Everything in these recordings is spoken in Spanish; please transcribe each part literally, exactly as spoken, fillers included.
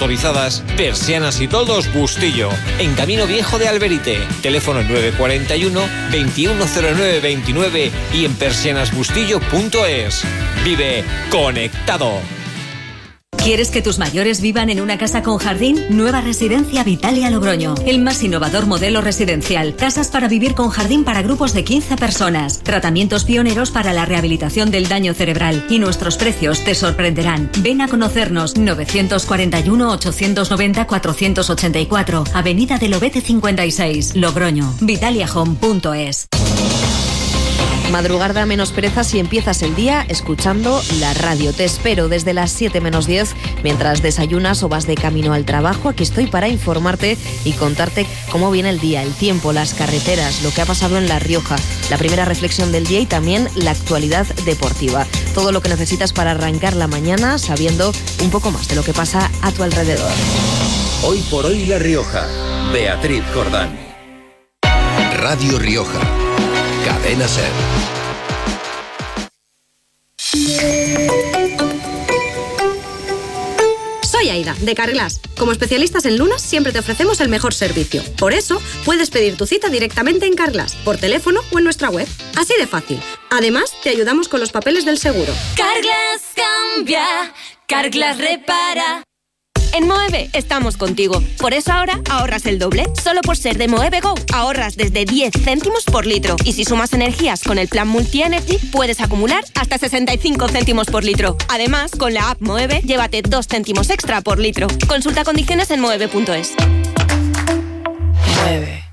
motorizadas, Persianas y Toldos Bustillo, en Camino Viejo de Alberite. Teléfono nueve cuatro uno, veintiuno cero nueve veintinueve y en persianas bustillo punto es. Vive conectado. ¿Quieres que tus mayores vivan en una casa con jardín? Nueva Residencia Vitalia Logroño. El más innovador modelo residencial. Casas para vivir con jardín para grupos de quince personas. Tratamientos pioneros para la rehabilitación del daño cerebral. Y nuestros precios te sorprenderán. Ven a conocernos. novecientos cuarenta y uno, ochocientos noventa, cuatrocientos ochenta y cuatro. Avenida del Obete cincuenta y seis. Logroño. Vitalia Home punto es. Madrugar da menos pereza si empiezas el día escuchando la radio. Te espero desde las siete menos diez mientras desayunas o vas de camino al trabajo. Aquí estoy para informarte y contarte cómo viene el día, el tiempo, las carreteras, lo que ha pasado en La Rioja, la primera reflexión del día y también la actualidad deportiva. Todo lo que necesitas para arrancar la mañana sabiendo un poco más de lo que pasa a tu alrededor. Hoy por hoy La Rioja. Beatriz Jordán. Radio Rioja. Cadena SER. Soy Aida, de Carglass. Como especialistas en lunas, siempre te ofrecemos el mejor servicio. Por eso, puedes pedir tu cita directamente en Carglass, por teléfono o en nuestra web. Así de fácil. Además, te ayudamos con los papeles del seguro. Carglass cambia, Carglass repara. En Moeve estamos contigo. Por eso ahora ahorras el doble. Solo por ser de Moeve Go ahorras desde diez céntimos por litro. Y si sumas energías con el plan Multi-Energy, puedes acumular hasta sesenta y cinco céntimos por litro. Además, con la app Moeve, llévate dos céntimos extra por litro. Consulta condiciones en moeve punto es. Moeve.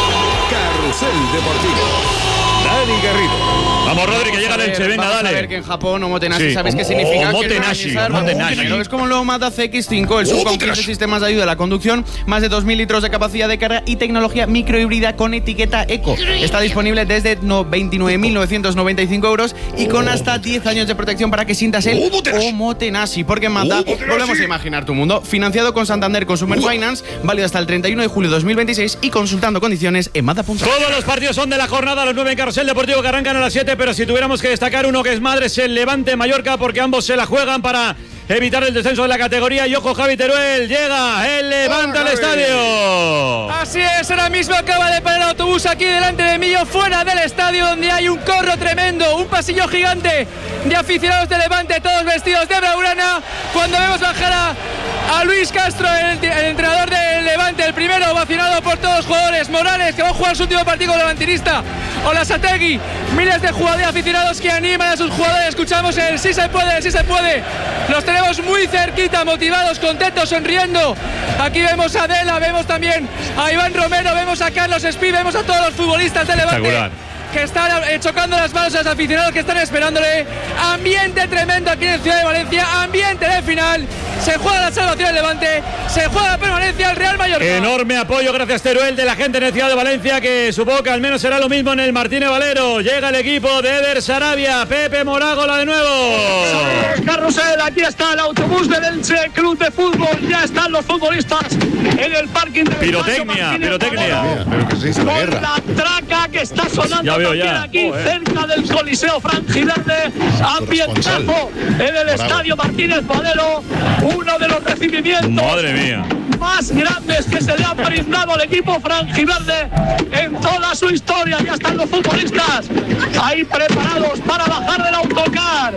Carrusel Deportivo. Dani Garrido. Vamos, Rodri, que llega el Elche, venga, vamos dale. A ver que en Japón Omotenashi, Sí, ¿sabéis o- qué significa? o Que Motenashi, organizar- Motenashi. Pero es como el nuevo Mazda C X cinco, el sub con quince sistemas de ayuda a la conducción, más de dos mil litros de capacidad de carga y tecnología microhíbrida con etiqueta Eco. Está disponible desde veintinueve mil novecientos noventa y cinco euros y con hasta diez años de protección para que sientas el Omotenashi. Porque en Mazda volvemos a imaginar tu mundo. Financiado con Santander Consumer Finance, válido hasta el treinta y uno de julio de dos mil veintiséis y consultando condiciones en mazda punto es. Todos los partidos son de la jornada, los nueve en Carrusel Deportivo que arrancan a las siete, pero si tuviéramos que destacar uno que es madre es el Levante Mallorca, porque ambos se la juegan para evitar el descenso de la categoría. Y ojo, Javi Teruel, llega el Levante al estadio. Así es, ahora mismo acaba de parar el autobús aquí delante de mí, yo fuera del estadio, donde hay un corro tremendo, un pasillo gigante de aficionados de Levante, todos vestidos de blaugrana. Cuando vemos bajar a, a Luis Castro, el, el entrenador del Levante, el primero vacinado por todos los jugadores, Morales, que va a jugar su último partido levantinista, Olasategui, miles de jugadores aficionados que animan a sus jugadores. Escuchamos el sí se puede, sí se puede. Los tenemos muy cerquita, motivados, contentos, sonriendo. Aquí vemos a Adela, vemos también a Iván Romero, vemos a Carlos Espí, vemos a todos los futbolistas de Levante que están eh, chocando las manos a los aficionados que están esperándole. Ambiente tremendo aquí en Ciudad de Valencia, ambiente de final. Se juega la salvación del Levante, se juega la permanencia al Real Mallorca. Enorme apoyo, gracias Teruel, de la gente en el Ciudad de Valencia, que supongo que al menos será lo mismo en el Martínez Valero. Llega el equipo de Eder Sarabia, Pepe Morágola de nuevo. Carrusel, aquí está el autobús del Elche Club de Fútbol, ya están los futbolistas en el parking de Pirotecnia, pirotecnia. Pero que se hizo la con guerra. la traca que está sonando Ya veo, también ya. aquí Joder. cerca del Coliseo Frangiverde, ambientazo en el Estadio Martínez Valero, uno de los recibimientos Madre mía. más grandes que se le han brindado al equipo franjiverde en toda su historia. Ya están los futbolistas ahí preparados para bajar del autocar.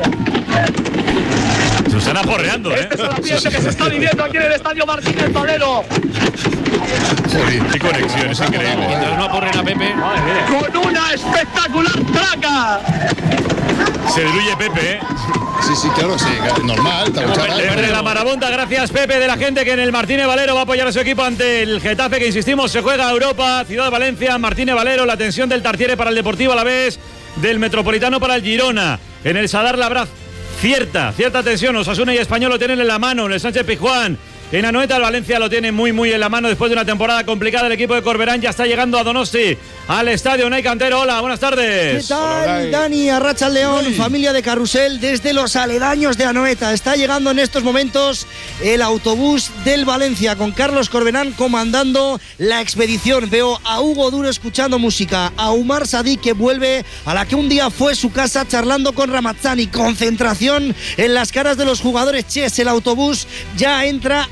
Se están aporreando, ¿eh? Este es el ambiente que se está viviendo aquí en el Estadio Martínez Valero. Qué conexión, es increíble. Mientras no aporren a Pepe. Con una espectacular traca. Se diluye Pepe, ¿eh? Sí, sí, claro, sí, normal. Desde la marabunta, gracias Pepe, de la gente que en el Martínez Valero va a apoyar a su equipo ante el Getafe, que insistimos, se juega a Europa, Ciudad de Valencia, Martínez Valero, la tensión del Tartiere para el Deportivo a la vez, del Metropolitano para el Girona. En el Sadar Labraz, cierta, cierta tensión, Osasuna y Español lo tienen en la mano, en el Sánchez Pizjuán. En Anoeta, el Valencia lo tiene muy, muy en la mano después de una temporada complicada. El equipo de Corberán ya está llegando a Donosti, al estadio. Unai Cantero, hola, buenas tardes. ¿Qué tal, Dani? Arracha León, familia de Carrusel, desde los aledaños de Anoeta. Está llegando en estos momentos el autobús del Valencia, con Carlos Corberán comandando la expedición. Veo a Hugo Duro escuchando música, a Umar Sadí, que vuelve a la que un día fue su casa, charlando con Ramazzani. Concentración en las caras de los jugadores. Ches, el autobús ya entra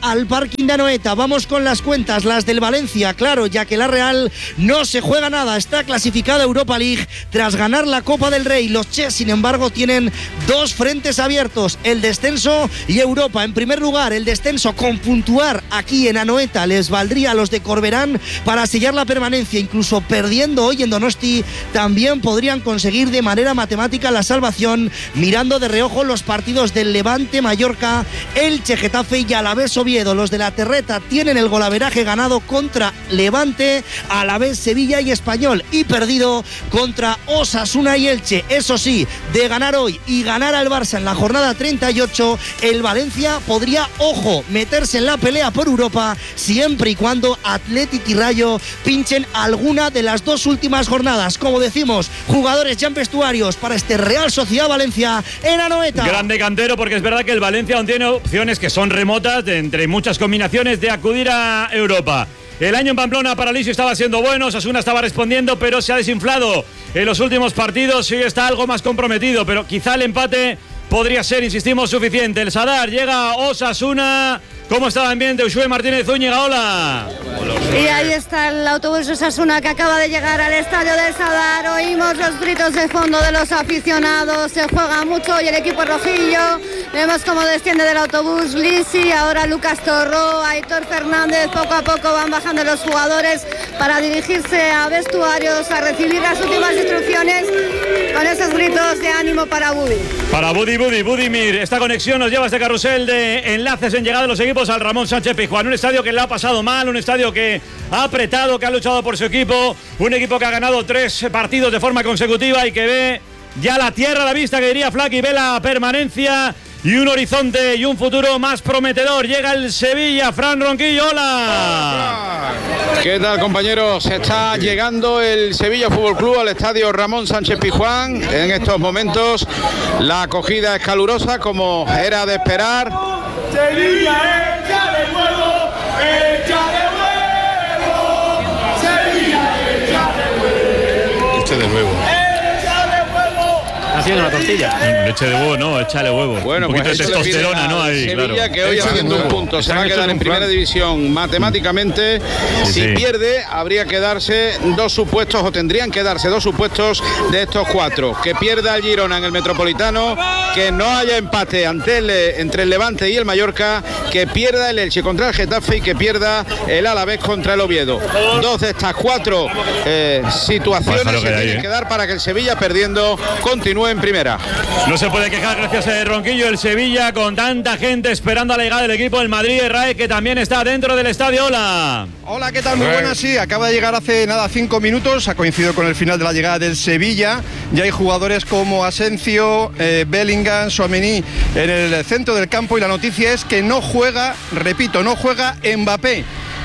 al parking de Anoeta. Vamos con las cuentas, las del Valencia, claro, ya que la Real no se juega nada, está clasificada a Europa League tras ganar la Copa del Rey. Los Ches, sin embargo, tienen dos frentes abiertos, el descenso y Europa. En primer lugar, el descenso con puntuar aquí en Anoeta les valdría a los de Corberán para sellar la permanencia. Incluso perdiendo hoy en Donosti, también podrían conseguir de manera matemática la salvación, mirando de reojo los partidos del Levante, Mallorca, Elche, Getafe y Alavés Oviedo. Los de la Terreta tienen el golaveraje ganado contra Levante, Alavés, Sevilla y Español, y perdido contra Osasuna y Elche. Eso sí, de ganar hoy y ganar al Barça en la jornada treinta y ocho, el Valencia podría, ojo, meterse en la pelea por Europa siempre y cuando Athletic y Rayo pinchen alguna de las dos últimas jornadas. Como decimos, jugadores ya en vestuarios para este Real Sociedad Valencia en Anoeta. Grande cantero, porque es verdad que el Valencia aún tiene opciones que son remotas, de entre muchas combinaciones, de acudir a Europa. El año en Pamplona para Lisi estaba siendo bueno, Osasuna estaba respondiendo, pero se ha desinflado en los últimos partidos, sí está algo más comprometido, pero quizá el empate podría ser, insistimos, suficiente. El Sadar llega a Osasuna. ¿Cómo está el ambiente? Ushue Martínez Zúñiga, hola. Y ahí está el autobús Osasuna que acaba de llegar al estadio del Sadar. Oímos los gritos de fondo de los aficionados. Se juega mucho y el equipo rojillo. Vemos cómo desciende del autobús Lisi, ahora Lucas Torró, Aitor Fernández. Poco a poco van bajando los jugadores para dirigirse a vestuarios, a recibir las últimas instrucciones con esos gritos de ánimo para Budi. Para Budi, Budi, Budimir. Esta conexión nos lleva a este carrusel de enlaces en llegada de los equipos al Ramón Sánchez Pizjuán. Un estadio que le ha pasado mal, un estadio que ha apretado, que ha luchado por su equipo, un equipo que ha ganado tres partidos de forma consecutiva y que ve ya la tierra a la vista, que diría Flaky, ve la permanencia y un horizonte y un futuro más prometedor. Llega el Sevilla, Fran Ronquillo, hola. ¿Qué tal, compañeros? Está llegando el Sevilla Fútbol Club al estadio Ramón Sánchez Pizjuán. En estos momentos la acogida es calurosa, como era de esperar. Sevilla, echa de nuevo, echa de nuevo. Sevilla, echa de nuevo. Echa de nuevo. Haciendo una tortilla. Leche de huevo, no, échale huevo. Bueno, un poquito pues de testosterona, ¿no? Ahí, Sevilla, claro. que hoy haciendo un punto se va a quedar en primera división matemáticamente. Sí, si sí. pierde, habría que darse dos supuestos, o tendrían que darse dos supuestos de estos cuatro. Que pierda el Girona en el Metropolitano, que no haya empate ante el, entre el Levante y el Mallorca, que pierda el Elche contra el Getafe y que pierda el Alavés contra el Oviedo. Dos de estas cuatro eh, situaciones Pues se que tienen hay, ¿eh? que dar para que el Sevilla, perdiendo, continúe en primera. No se puede quejar, gracias a Ronquillo, el Sevilla, con tanta gente esperando a la llegada del equipo del Madrid. Rae, que también está dentro del estadio. Hola. Hola, ¿qué tal? Muy buenas, sí. Acaba de llegar hace nada cinco minutos. Ha coincidido con el final de la llegada del Sevilla. Ya hay jugadores como Asensio, eh, Bellingham, Tchouaméni en el centro del campo. Y la noticia es que no juega, repito, no juega Mbappé.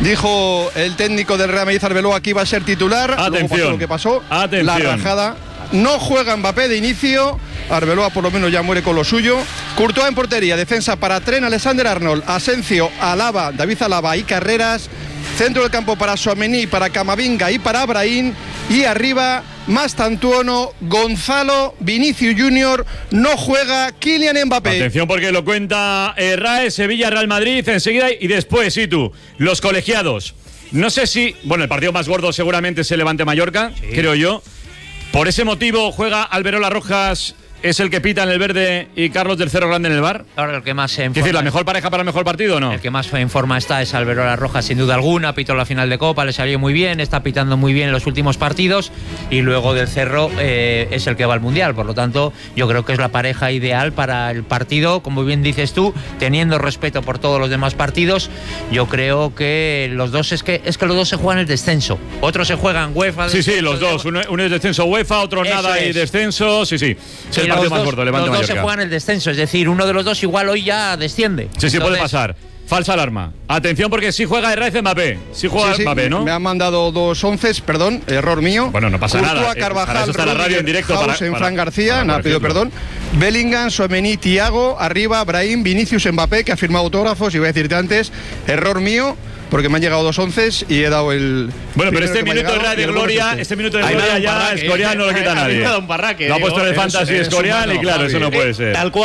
Dijo el técnico del Real Madrid, Arbeloa, que iba a ser titular. Luego Atención. pasó lo que pasó. Atención. La rajada. No juega Mbappé de inicio. Arbeloa por lo menos ya muere con lo suyo. Courtois en portería, defensa para Trent, Alexander-Arnold, Asensio, Alaba, David Alaba y Carreras. Centro del campo para Tchouaméni, para Camavinga y para Brahim. Y arriba, Mastantuono, Gonzalo, Vinicius Junior. No juega Kylian Mbappé. Atención, porque lo cuenta eh, Rae, Sevilla, Real Madrid, enseguida, y después, sí, tú, los colegiados. No sé si, bueno, el partido más gordo seguramente es el Levante Mallorca, sí, creo yo. Por ese motivo juega Alberola Rojas, es el que pita en el verde, y Carlos del Cerro Grande en el bar. Ahora el que más se Es decir, ¿la mejor pareja para el mejor partido o no? El que más en forma está es Alberola Rojas, sin duda alguna. Pitó la final de Copa, le salió muy bien, está pitando muy bien en los últimos partidos. Y luego del Cerro eh, es el que va al Mundial. Por lo tanto, yo creo que es la pareja ideal para el partido. Como bien dices tú, teniendo respeto por todos los demás partidos, yo creo que los dos es que es que los dos se juegan el descenso. Otros se juegan UEFA. Sí, sí, los dos. Uno, uno es descenso UEFA, otro Eso nada es. y descenso. Sí, sí. Es el partido más gordo, Levante Los dos Mallorca. se juegan el descenso, es decir, uno de los dos igual hoy ya desciende. Sí, sí, Entonces, puede pasar. Falsa alarma. Atención, porque sí juega Herrera Mbappé. Sí juega Sí, sí, Mbappé, ¿no? Me han mandado dos once, perdón, error mío. Bueno, no pasa Courtois, nada. Carvajal, Para eso está la radio en directo. House, Para, en para, Fran García, para, nada, para pido decirlo. perdón. Bellingham, Tchouaméni, Thiago, arriba, Brahim, Vinicius, Mbappé, que ha firmado autógrafos. Y voy a decirte antes, error mío, porque me han llegado dos once y he dado el. Bueno, pero primero este que me ha minuto de llegado, radio y el Gloria, bueno es este minuto de Ahí me ha Gloria dado un ya parraque, Escorial no lo quita eh, nadie. me ha dado un parraque, Lo ha digo, puesto en el es- Fantasy es Escorial humano, y claro, Javi. eso no puede Eh, ser. tal cual.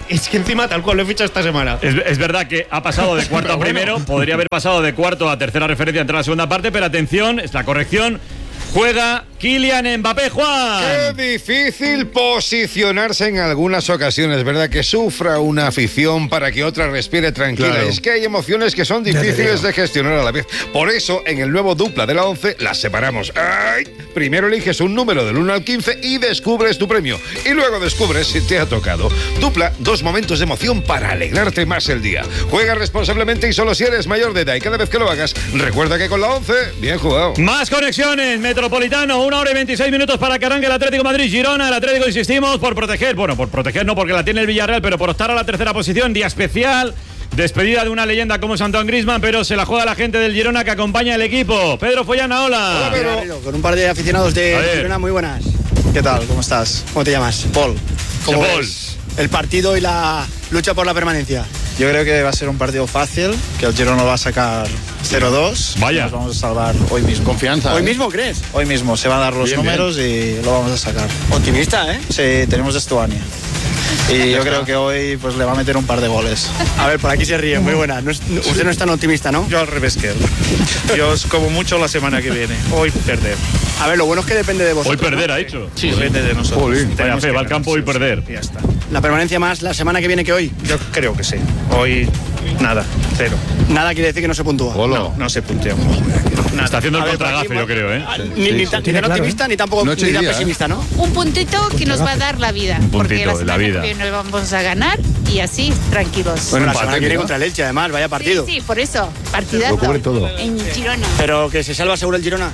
es que encima tal cual lo he fichado esta semana. Es, es verdad que ha pasado de cuarto a primero, bueno. Podría haber pasado de cuarto a tercera referencia entre la segunda parte, pero atención, es la corrección. Juega Kylian Mbappé, Juan. Qué difícil posicionarse en algunas ocasiones, ¿verdad? Que sufra una afición para que otra respire tranquila. Claro. Es que hay emociones que son difíciles de gestionar a la vez. Por eso, en el nuevo dupla de la once, las separamos. ¡Ay! Primero eliges un número del uno al quince y descubres tu premio. Y luego descubres si te ha tocado. Dupla, dos momentos de emoción para alegrarte más el día. Juega responsablemente y solo si eres mayor de edad. Y cada vez que lo hagas, recuerda que con la once, bien jugado. Más conexiones, Metropolitano, una hora y veintiséis minutos para que arranque el Atlético Madrid-Girona. El Atlético, insistimos, por proteger, bueno, por proteger no porque la tiene el Villarreal, pero por optar a la tercera posición, día especial, despedida de una leyenda como es Antoine Griezmann, pero se la juega la gente del Girona que acompaña al equipo. Pedro Follana, hola. Hola, Pedro. Con un par de aficionados de Girona muy buenas. ¿Qué tal? ¿Cómo estás? ¿Cómo te llamas? Paul. ¿Cómo ves el partido y la lucha por la permanencia? Yo creo que va a ser un partido fácil, que el Girona va a sacar cero dos. Vaya. Nos vamos a salvar hoy mismo. Confianza. ¿Hoy ¿eh? mismo crees? Hoy mismo se van a dar los bien, números bien. y lo vamos a sacar. Optimista, ¿eh? Sí, tenemos Estuani. Y yo creo que hoy pues le va a meter un par de goles. A ver, por aquí se ríe, muy buena. No es, usted no es tan optimista, ¿no? Yo al revés que él. Yo os como mucho la semana que viene. Hoy perder. A ver, lo bueno es que depende de vosotros. Hoy perder, ¿no? ha dicho. Sí, depende de nosotros. Jolín, vaya fe, va al campo y perder. Ya está. ¿La permanencia más la semana que viene que hoy? Yo creo que sí. Hoy nada, cero. Nada quiere decir que no se puntúa. No, no se puntea. Nada. Está haciendo el contragafe, yo creo, ¿eh? Sí. Ni, ni, tan, ni tan optimista ¿eh? ni tampoco Noche ni tan día, pesimista, ¿no? Un puntito que nos va a dar la vida. Un porque puntito la de la semana vida. que viene vamos a ganar y así, tranquilos. Bueno, la semana que viene contra el Elche, además, vaya partido. Sí, sí, por eso, partidazo. Lo cubre todo. En Girona. Pero que se salva seguro el Girona.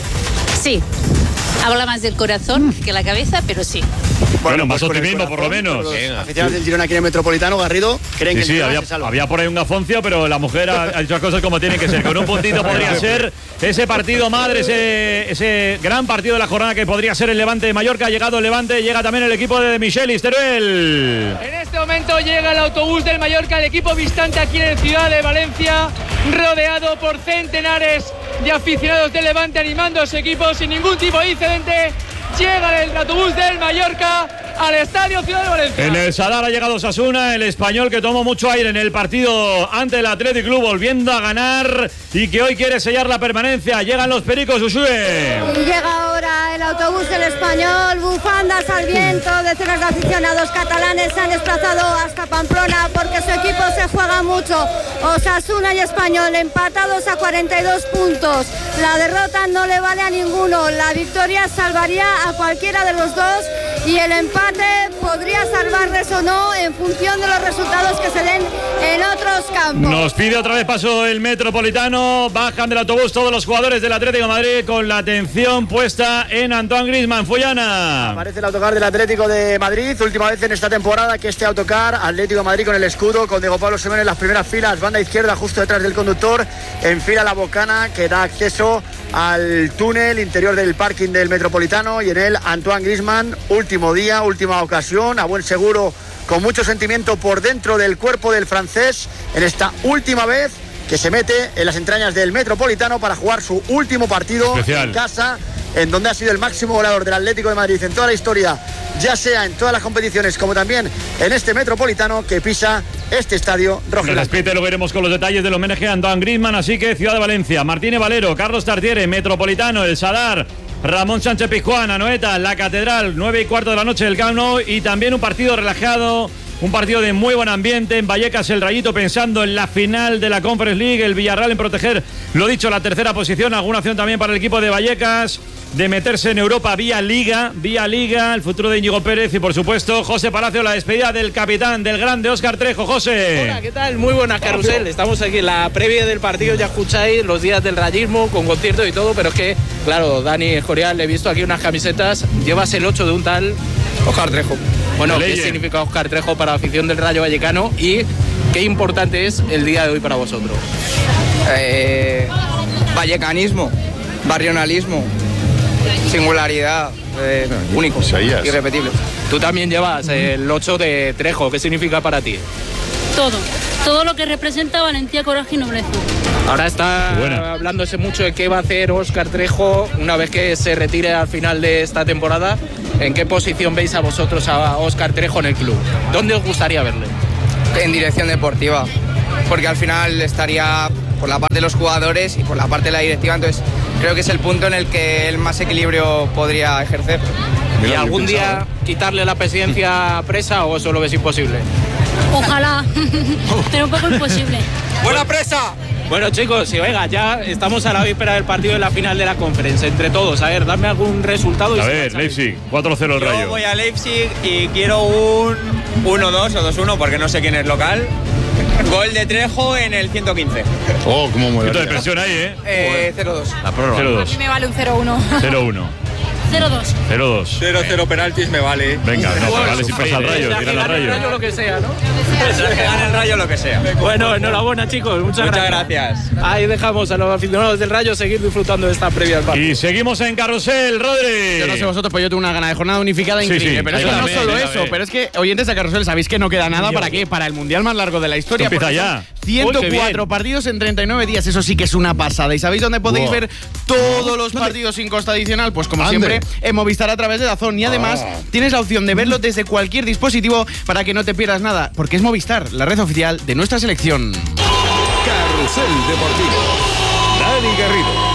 Sí. Habla más del corazón que la cabeza, pero sí. Bueno, más pues optimismo corazón, por lo menos. Los aficionados del Girona aquí en el Metropolitano, Garrido, creen Sí, que el sí, Girona había, se salva. había por ahí un gafoncio, pero la mujer ha, ha dicho las cosas como tienen que ser. Con un puntito podría ser ese partido madre, ese, ese gran partido de la jornada que podría ser el Levante de Mallorca. Ha llegado el Levante, llega también el equipo de Michelis, Teruel. En este momento llega el autobús del Mallorca, el equipo visitante aquí en Ciudad de Valencia, rodeado por centenares de aficionados del Levante animando a su equipo sin ningún tipo de incidente. Llega el autobús del Mallorca al Estadio Ciudad de Valencia. En el Sadar ha llegado Osasuna, el español que tomó mucho aire en el partido ante el Athletic Club, volviendo a ganar y que hoy quiere sellar la permanencia. Llegan los Pericos, Ushue. Y llega ahora el autobús del español, bufandas al viento, decenas de aficionados catalanes se han desplazado hasta Pamplona porque su equipo se juega mucho. Osasuna y Español empatados a cuarenta y dos puntos. La derrota no le vale a ninguno, la victoria salvaría a cualquiera de los dos y el empate podría salvarles o no en función de los resultados que se den en otros campos. Nos pide otra vez paso el Metropolitano, bajan del autobús todos los jugadores del Atlético de Madrid con la atención puesta en Antoine Griezmann. Follana. Aparece el autocar del Atlético de Madrid, última vez en esta temporada que este autocar, Atlético de Madrid con el escudo, con Diego Pablo Simeone en las primeras filas, banda izquierda justo detrás del conductor, enfila la bocana que da acceso al túnel interior del parking del Metropolitano y en él Antoine Griezmann, último día, última ocasión, a buen seguro, con mucho sentimiento por dentro del cuerpo del francés en esta última vez que se mete en las entrañas del Metropolitano para jugar su último partido especial en casa, en donde ha sido el máximo goleador del Atlético de Madrid en toda la historia, ya sea en todas las competiciones como también en este Metropolitano que pisa este estadio rojo. En el Spite lo veremos con los detalles del homenaje a Antoine Griezmann, así que Ciudad de Valencia, Martínez Valero, Carlos Tartiere, Metropolitano, el Sadar, Ramón Sánchez Pizjuán, Anoeta, la Catedral, nueve y cuarto de la noche del Camp Nou y también un partido relajado. Un partido de muy buen ambiente. En Vallecas el Rayito pensando en la final de la Conference League. El Villarreal en proteger, lo dicho, la tercera posición. Alguna opción también para el equipo de Vallecas de meterse en Europa vía Liga. Vía Liga, el futuro de Íñigo Pérez. Y por supuesto, José Palacio, la despedida del capitán, del grande Óscar Trejo. José. Hola, ¿qué tal? Muy buenas, Carrusel. Estamos aquí en la previa del partido. Ya escucháis los días del rayismo con concierto y todo. Pero es que, claro, Dani Escorial, le he visto aquí unas camisetas. Llevas el ocho de un tal Óscar Trejo. Bueno, ¿qué significa Óscar Trejo para la afición del Rayo Vallecano y qué importante es el día de hoy para vosotros? Eh, vallecanismo, barrionalismo, singularidad, eh, único, irrepetible. Tú también llevas el ocho de Trejo, ¿qué significa para ti? Todo. Todo lo que representa valentía, coraje y nobleza. Ahora está hablándose mucho de qué va a hacer Óscar Trejo una vez que se retire al final de esta temporada. ¿En qué posición veis a vosotros a Óscar Trejo en el club? ¿Dónde os gustaría verle? En dirección deportiva, porque al final estaría por la parte de los jugadores y por la parte de la directiva, entonces creo que es el punto en el que él más equilibrio podría ejercer. ¿Y algún día quitarle la presidencia a Presa o eso lo ves imposible? Ojalá, pero un poco imposible. ¡Buena Presa! Bueno, chicos, y venga, ya estamos a la víspera del partido de la final de la conferencia. Entre todos, a ver, dame algún resultado. Y a ver, Leipzig, cuatro cero el Rayo. Yo voy a Leipzig y quiero un uno dos o dos uno porque no sé quién es local. Gol de Trejo en el ciento quince. Oh, cómo muere. Qué de presión ahí, ¿eh? eh cero dos. La prórroga. cero dos. A mí me vale un cero uno. cero uno. cero dos. cero dos. cero cero penaltis me vale. Venga, no, pues vale si pasa al Rayo, tira al Rayo. Rayo lo que sea, ¿no? Mientras que gane el Rayo lo que sea. Bueno, enhorabuena, chicos. Muchas, Muchas gracias. gracias. Ahí dejamos a los aficionados del Rayo seguir disfrutando de esta previa al partido. Y seguimos en Carrusel, Rodri. Yo no sé vosotros, pero yo tengo una gana de jornada unificada increíble. Sí, sí, pero es que no también, solo también. eso, pero es que, oyentes de Carrusel, sabéis que no queda nada para qué, para el mundial más largo de la historia. Empieza porque ya. son ciento cuatro Uy, partidos en treinta y nueve días, eso sí que es una pasada. ¿Y sabéis dónde podéis Wow. ver todos los partidos sin costa adicional? Pues como Ande. siempre, en Movistar a través de DAZN. Y además, Ah. tienes la opción de verlo desde cualquier dispositivo para que no te pierdas nada, porque es Movistar, la red oficial de nuestra selección. Carrusel Deportivo. Dani Garrido.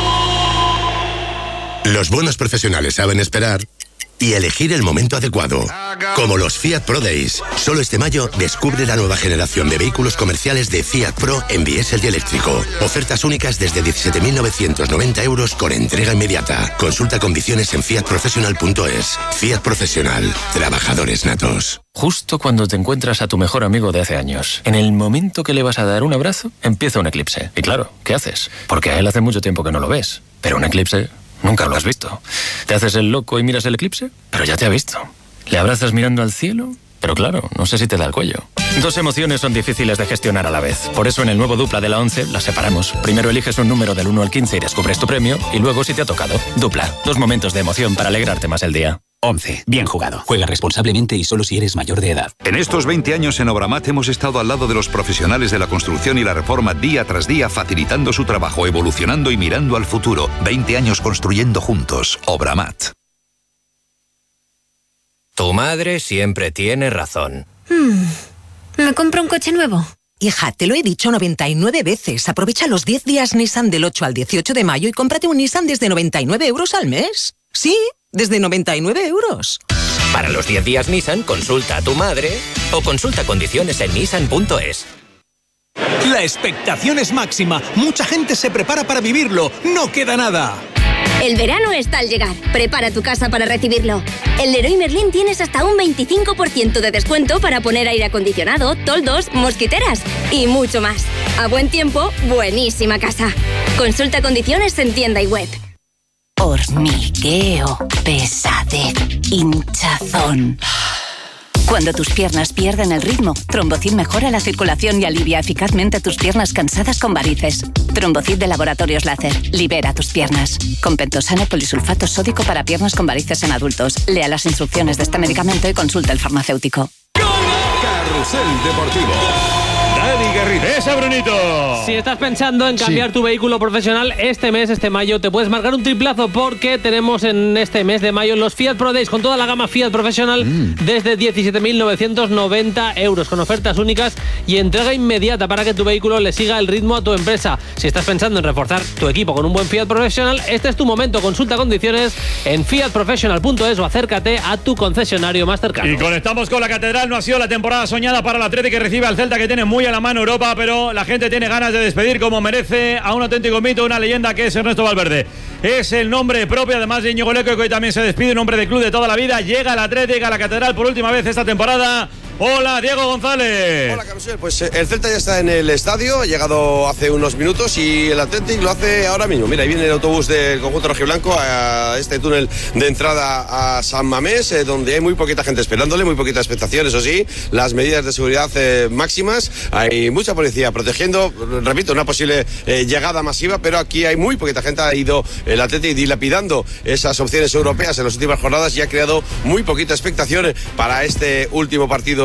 Los buenos profesionales saben esperar y elegir el momento adecuado. Como los Fiat Pro Days. Solo este mayo descubre la nueva generación de vehículos comerciales de Fiat Pro en diésel y eléctrico. Ofertas únicas desde diecisiete mil novecientos noventa euros con entrega inmediata. Consulta condiciones en fiat professional punto es. Fiat Profesional. Trabajadores natos. Justo cuando te encuentras a tu mejor amigo de hace años, en el momento que le vas a dar un abrazo, empieza un eclipse. Y claro, ¿qué haces? Porque a él hace mucho tiempo que no lo ves. Pero un eclipse nunca lo has visto. ¿Te haces el loco y miras el eclipse? Pero ya te ha visto. ¿Le abrazas mirando al cielo? Pero claro, no sé si te da el cuello. Dos emociones son difíciles de gestionar a la vez. Por eso en el nuevo Dupla de la once las separamos. Primero eliges un número del uno al quince y descubres tu premio. Y luego si te ha tocado. Dupla. Dos momentos de emoción para alegrarte más el día. once. Bien jugado. Juega responsablemente y solo si eres mayor de edad. En estos veinte años en Obramat hemos estado al lado de los profesionales de la construcción y la reforma día tras día, facilitando su trabajo, evolucionando y mirando al futuro. veinte años construyendo juntos. Obramat. Tu madre siempre tiene razón. Hmm. ¿Me compro un coche nuevo? Hija, te lo he dicho noventa y nueve veces. Aprovecha los diez días Nissan del ocho al dieciocho de mayo y cómprate un Nissan desde noventa y nueve euros al mes. Sí, desde noventa y nueve euros. Para los diez días Nissan, consulta a tu madre o consulta condiciones en nissan punto es. La expectación es máxima. Mucha gente se prepara para vivirlo. No queda nada. El verano está al llegar. Prepara tu casa para recibirlo. En Leroy Merlin tienes hasta un veinticinco por ciento de descuento para poner aire acondicionado, toldos, mosquiteras y mucho más. A buen tiempo, buenísima casa. Consulta condiciones en tienda y web. Hormigueo, pesadez, hinchazón. Cuando tus piernas pierden el ritmo, Trombocid mejora la circulación y alivia eficazmente tus piernas cansadas con varices. Trombocid de Laboratorios Láser. Libera tus piernas. Con pentosano polisulfato sódico para piernas con varices en adultos. Lea las instrucciones de este medicamento y consulta al farmacéutico. Carrusel Deportivo. Dani Garrido. ¡Esa, Brunito! Si estás pensando en cambiar Sí. tu vehículo profesional este mes, este mayo, te puedes marcar un triplazo porque tenemos en este mes de mayo los Fiat Pro Days con toda la gama Fiat Professional Mm. desde diecisiete mil novecientos noventa euros con ofertas únicas y entrega inmediata para que tu vehículo le siga el ritmo a tu empresa. Si estás pensando en reforzar tu equipo con un buen Fiat Professional, este es tu momento. Consulta condiciones en fiat professional punto es o acércate a tu concesionario más cercano. Y conectamos con la Catedral. No ha sido la temporada soñada para el Atlético, que recibe al Celta, que tiene muy a la mano Europa, pero la gente tiene ganas de despedir como merece a un auténtico mito, una leyenda que es Ernesto Valverde. Es el nombre propio, además de Íñigo Leco, que hoy también se despide, un hombre de club de toda la vida. Llega al Atlético, a la Catedral por última vez esta temporada. Hola, Diego González. Hola, Carusel. Pues eh, el Celta ya está en el estadio, ha llegado hace unos minutos y el Athletic lo hace ahora mismo. Mira, ahí viene el autobús del conjunto rojiblanco a este túnel de entrada a San Mamés, eh, donde hay muy poquita gente esperándole, muy poquita expectación, eso sí, las medidas de seguridad eh, máximas, hay mucha policía protegiendo, repito, una posible eh, llegada masiva, pero aquí hay muy poquita gente, ha ido el Athletic dilapidando esas opciones europeas en las últimas jornadas y ha creado muy poquita expectación para este último partido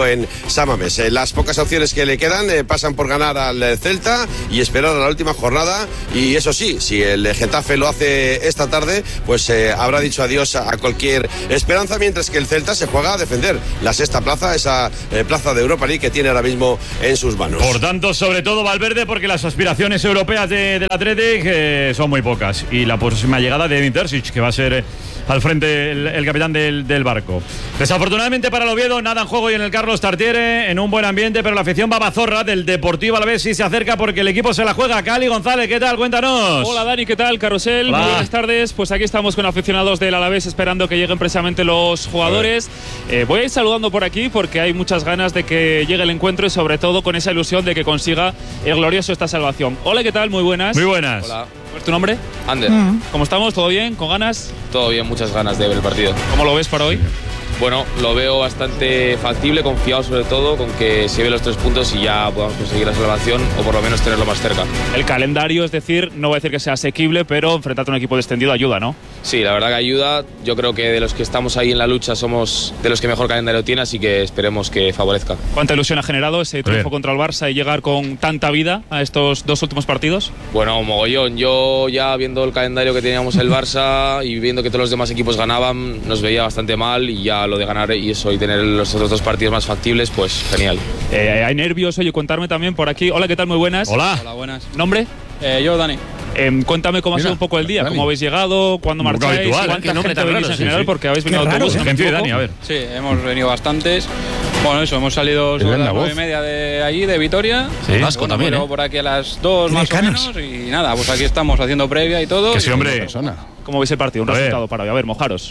en San Mamés. Eh, las pocas opciones que le quedan eh, pasan por ganar al Celta y esperar a la última jornada. Y eso sí, si el Getafe lo hace esta tarde, pues eh, habrá dicho adiós a, a cualquier esperanza, mientras que el Celta se juega a defender la sexta plaza, esa eh, plaza de Europa League que tiene ahora mismo en sus manos. Por tanto, sobre todo Valverde, porque las aspiraciones europeas de, del Athletic eh, son muy pocas. Y la próxima llegada de Edin Terzic, que va a ser eh, al frente el, el capitán del, del barco. Desafortunadamente para el Oviedo, nada en juego y en el Carlos Tartiere, en un buen ambiente, pero la afición babazorra del Deportivo Alavés sí se acerca porque el equipo se la juega. Cali González, ¿qué tal? Cuéntanos. Hola Dani, ¿qué tal? Carrusel, Hola. muy buenas tardes. Pues aquí estamos con aficionados del Alavés esperando que lleguen precisamente los jugadores. Eh, voy a ir saludando por aquí porque hay muchas ganas de que llegue el encuentro y sobre todo con esa ilusión de que consiga el glorioso esta salvación. Hola, ¿qué tal? Muy buenas. Muy buenas. Hola. ¿Cuál es tu nombre? Ander. Mm. ¿Cómo estamos? ¿Todo bien? ¿Con ganas? Todo bien, muchas ganas de ver el partido. ¿Cómo lo ves para hoy? Bueno, lo veo bastante factible, confiado sobre todo con que se lleve los tres puntos y ya podamos conseguir la salvación o por lo menos tenerlo más cerca. El calendario, es decir, no voy a decir que sea asequible, pero enfrentarte a un equipo descendido ayuda, ¿no? Sí, la verdad que ayuda. Yo creo que de los que estamos ahí en la lucha somos de los que mejor calendario tiene, así que esperemos que favorezca. ¿Cuánta ilusión ha generado ese triunfo contra el Barça y llegar con tanta vida a estos dos últimos partidos? Bueno, mogollón. Yo ya viendo el calendario que teníamos el Barça y viendo que todos los demás equipos ganaban, nos veía bastante mal y ya lo de ganar y eso y tener los otros dos partidos más factibles, pues genial. Eh, hay nervios, oye, contarme también por aquí. Hola, ¿qué tal? Muy buenas. Hola. Hola, buenas. ¿Nombre? Eh, yo, Dani. Eh, cuéntame cómo Mira, ha sido un poco el día, Dani. cómo habéis llegado, cuándo Un poco marcháis, habitual, cuánta qué nombre gente tan venís raro, en sí, general, sí. porque habéis Qué venido en raro, autobús. ¿eh? Gente de Dani, a ver. Sí, hemos venido bastantes. Bueno, eso, hemos salido sobre Es la las voz. ¿eh? nueve y media de allí, de Vitoria. Sí. Bueno, Vasco también, pero ¿eh? por aquí a las dos más o menos. Y nada, pues aquí estamos haciendo previa y todo. Que sí, y- hombre. ¿Cómo veis el partido? Un A ver. resultado para hoy. A ver, mojaros.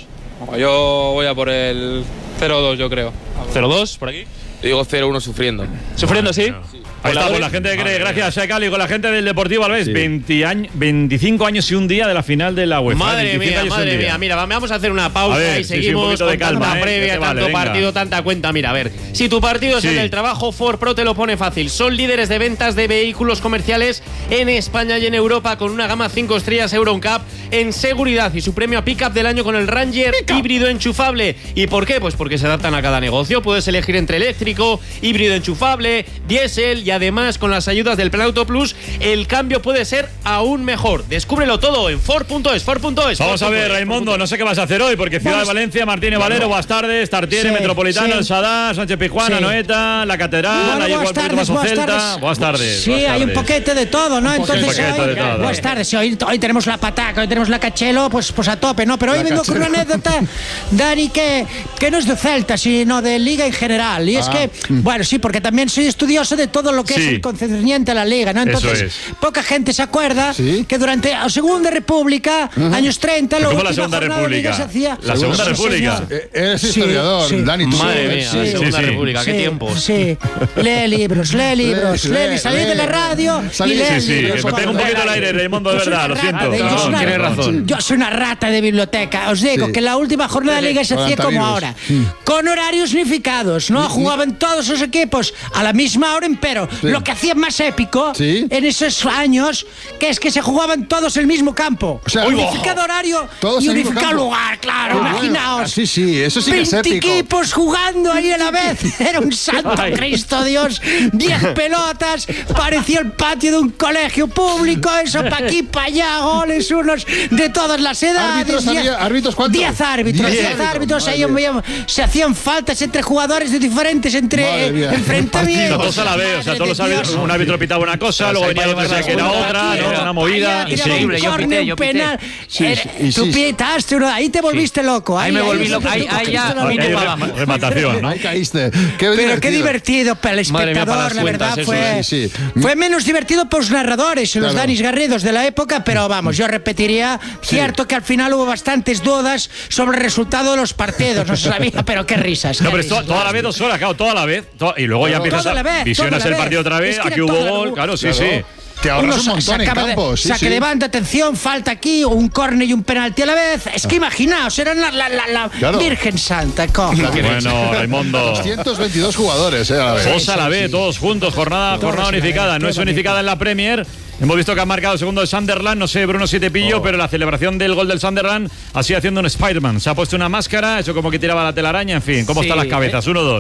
Yo voy a por el cero dos, yo creo. ¿cero dos por aquí? Yo digo cero uno sufriendo. ¿Sufriendo, sí? Ahí está, con la gente que cree, gracias a Cali, con la gente del Deportivo Alavés, veinte años, veinticinco años y un día de la final de la UEFA. Madre veinticinco mía, años y un madre día. mía. Mira, vamos a hacer una pausa A ver, y sí, sí, un seguimos poquito de con calma, tanta ¿eh? previa, Que te tanto vale, venga. partido, tanta cuenta. Mira, a ver, si tu partido es Sí. el del trabajo, Ford Pro te lo pone fácil. Son líderes de ventas de vehículos comerciales en España y en Europa con una gama cinco estrellas Euro N C A P en seguridad y su premio a Pickup del año con el Ranger híbrido enchufable. ¿Y por qué? Pues porque se adaptan a cada negocio. Puedes elegir entre eléctrico, híbrido enchufable, diésel y además con las ayudas del Plan Auto Plus, el cambio puede ser aún mejor. Descúbrelo todo en Ford punto es, Ford punto es. Vamos a ver, Raimundo, no sé qué vas a hacer hoy, porque Ciudad Vamos. de Valencia, Martínez Valero, buenas tardes, Tartiere, Sí, Metropolitano, sí. El Sadar, Sánchez Pizjuán, Sí. Noeta, La Catedral, Bueno, ahí buenas igual un poquito tardes, más o buenas Celta. tardes. Buenas tardes. Sí, buenas hay un tardes. poquete de todo, ¿no? Un Entonces, poquete hoy, de todo. buenas tardes. Hoy, hoy tenemos la pataca, hoy tenemos la cachelo, pues, pues a tope, ¿no? Pero hoy La vengo con Cachelo. una anécdota, Dani, que, que no es de Celta, sino de Liga en general. Y es Ah. que, bueno, sí, porque también soy estudioso de todo lo que Sí. es el concerniente a la Liga, ¿no? Eso Entonces, es. poca gente se acuerda que durante la Segunda República, años treinta, ¿Pero la cómo la última Segunda jornada de Liga República? se hacía. La Segunda Sí, República. señor. Eh, eres Sí, historiador, sí. Dani, tú. Madre mía, Sí, Segunda sí. República, qué Sí, tiempos. Sí, lee libros, lee libros, Lee, lee, lee, salí lee. de la radio Salí- y lee Sí, sí, libros. que me pega un poquito el aire, Raimundo, de Yo soy verdad, una lo rata siento. de- yo soy No, una- tienes razón. Yo soy una rata de biblioteca. Os digo Sí. que la última jornada de Liga se hacía como Aguantavirus. ahora, Mm. con horarios unificados, ¿no? Jugaban todos los equipos a la misma hora, pero Sí. lo que hacía más épico Sí. en esos años, que es que se jugaban todos en el mismo campo. O sea, unificado horario todos y en el mismo unificado campo. lugar, claro, Qué bueno. imaginaos. Ah, sí, sí, eso sí que es veinte épico. equipos jugando ahí a la vez. Era un santo Ay. Cristo Dios. diez pelotas. Parecía el patio de un colegio público. Eso para aquí, para allá. Goles unos de todas las edades. ¿Árbitros Diez- había- árbitros cuántos? diez árbitros. Diez diez árbitros, árbitros. Ahí madre. había- se hacían faltas entre jugadores de diferentes entre Madre mía. eh, enfrentamientos. Todos a la vez, o sea, todos los Madre de árbitros, Dios. un árbitro pitaba una cosa, luego venía el otro decía que era otra, ¿no? Una movida. Ahí tiraba un córner, un penal. Sí, Eh, sí, y Tú sí, sí. pitaste uno, ahí te volviste loco. Ahí me volví loco, ahí- ahí ya- Ahí- Ahí rem- rematación, ¿no? Ahí caíste. Qué Pero qué divertido para el Madre mía, espectador, para las la verdad. cuentas, Fue, eso, sí, sí. fue menos divertido para los narradores, los Claro. Danis Garridos de la época, pero vamos, yo repetiría, cierto que al final hubo bastantes dudas sobre el resultado de los partidos. No se sabía, pero qué risas. No, qué pero es to- risas. toda la vez, dos horas, claro, toda la vez. to- y luego ya Todo empiezas a la vez, a visionas todo a la el partido vez. otra vez, Es que aquí era hubo toda la- gol, claro, sí, Claro. sí. Te ahorras Uno un sa- montón en sacaba de- campo, sí, saque sí. de banda, atención, falta aquí, un córner y un penalti a la vez. Es que imaginaos, eran la, la, la, la Claro. Virgen Santa. cojo. Bueno, Raimundo. doscientos veintidós jugadores, eh, a la vez. Dos a la vez, todos juntos, jornada, Todos jornada a la unificada. vez, No qué es unificada en la Premier. Hemos visto que han marcado el segundo de Sunderland, no sé, Bruno si te pillo, Oh. pero la celebración del gol del Sunderland ha sido haciendo un Spider-Man. Se ha puesto una máscara, eso como que tiraba la telaraña, en fin. ¿Cómo Sí, están las cabezas? Uno, dos.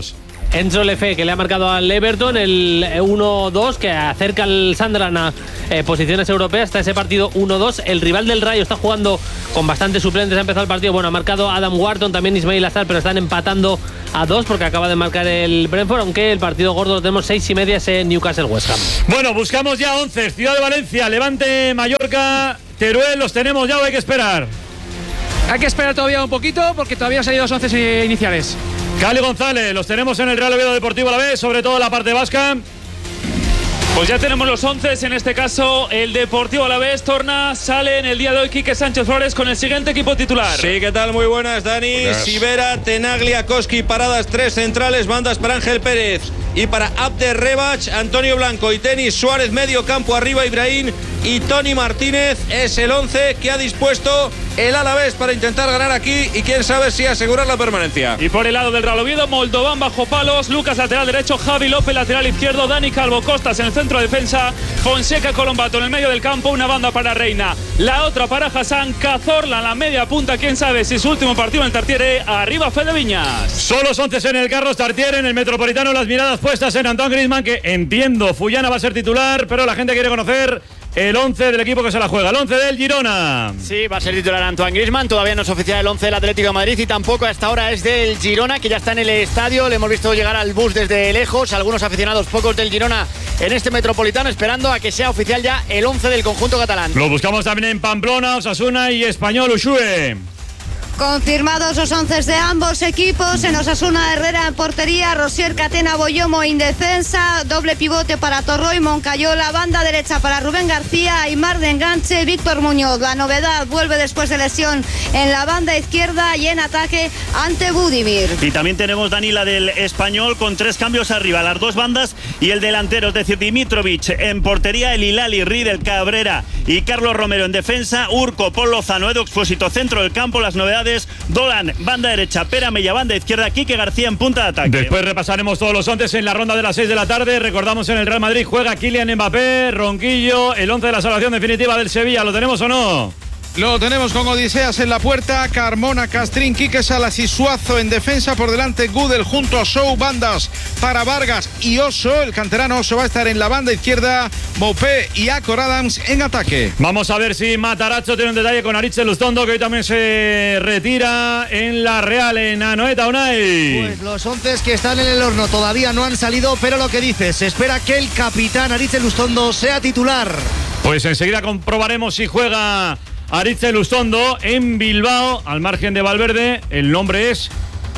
Enzo Lefe, que le ha marcado al Everton el uno dos, que acerca al Sunderland a eh, posiciones europeas. Está ese partido uno dos. El rival del Rayo está jugando con bastantes suplentes. Ha empezado el partido. Bueno, ha marcado Adam Wharton, también Ismail Assar, pero están empatando a dos porque acaba de marcar el Brentford, aunque el partido gordo lo tenemos seis y media, ese Newcastle West Ham. Bueno, buscamos ya once. Ciudad de Valencia, Levante, Mallorca, Teruel, los tenemos ya o hay que esperar. Hay que esperar todavía un poquito porque todavía han salido los once iniciales. Cali González, los tenemos en el Real Oviedo Deportivo Alavés, sobre todo la parte vasca. Pues ya tenemos los once, en este caso el Deportivo Alavés torna, sale en el día de hoy Quique Sánchez Flores con el siguiente equipo titular. Sí, ¿qué tal? Muy buenas, Dani. Buenas. Sivera, Tenaglia, Koski, paradas, tres centrales, bandas para Ángel Pérez y para Abder Rebach, Antonio Blanco y Tenis Suárez, medio campo arriba Ibrahim y Tony Martínez. Es el once que ha dispuesto el Alavés para intentar ganar aquí y quién sabe si asegurar la permanencia. Y por el lado del Real Oviedo, Moldován bajo palos, Lucas lateral derecho, Javi López lateral izquierdo, Dani Calvo Costas en el centro de defensa, Fonseca Colombato en el medio del campo, una banda para Reina, la otra para Hassan, Cazorla en la media punta, quién sabe si su último partido en el Tartiere, arriba Fede Viñas. Son los once en el Carlos Tartiere, en el Metropolitano, las miradas puestas en Antoine Griezmann, que entiendo, Fullana va a ser titular, pero la gente quiere conocer el once del equipo que se la juega, el once del Girona. Sí, va a ser titular Antoine Griezmann. Todavía no es oficial el once del Atlético de Madrid y tampoco a esta hora es del Girona, que ya está en el estadio. Le hemos visto llegar al bus desde lejos. Algunos aficionados, pocos del Girona en este Metropolitano, esperando a que sea oficial ya el once del conjunto catalán. Lo buscamos también en Pamplona, Osasuna y Español, Ushue. Confirmados los once de ambos equipos. En Osasuna, Herrera en portería, Rosier, Catena, Boyomo en defensa, doble pivote para Torroy, Moncayola, banda derecha para Rubén García, Aimar de enganche, Víctor Muñoz. La novedad, vuelve después de lesión en la banda izquierda y en ataque ante Budimir. Y también tenemos Danila del Español con tres cambios arriba, las dos bandas y el delantero, es decir, Dimitrovic en portería, el Hilali, Riedel, Cabrera y Carlos Romero en defensa, Urco, Paul Lozano, Edu Expósito, centro del campo. Las novedades: Dolan, banda derecha, Pera Mella, banda izquierda, Quique García en punta de ataque. Después repasaremos todos los once en la ronda de las seis de la tarde. Recordamos, en el Real Madrid juega Kylian Mbappé, Ronquillo, el once de la salvación definitiva del Sevilla. ¿Lo tenemos o no? Lo tenemos con Odiseas en la puerta, Carmona, Castrín, Quique Salas y Suazo en defensa. Por delante Gudel junto a Sou, bandas para Vargas y Oso. El canterano Oso va a estar en la banda izquierda, Mopé y Acor Adams en ataque. Vamos a ver si Matarazzo tiene un detalle con Aritz Lustondo, que hoy también se retira en la Real, en Anoeta. Unai. Pues los once que están en el horno todavía no han salido, pero lo que dice, se espera que el capitán Aritz Lustondo sea titular. Pues enseguida comprobaremos si juega Aritz Lustondo en Bilbao. Al margen de Valverde, el nombre es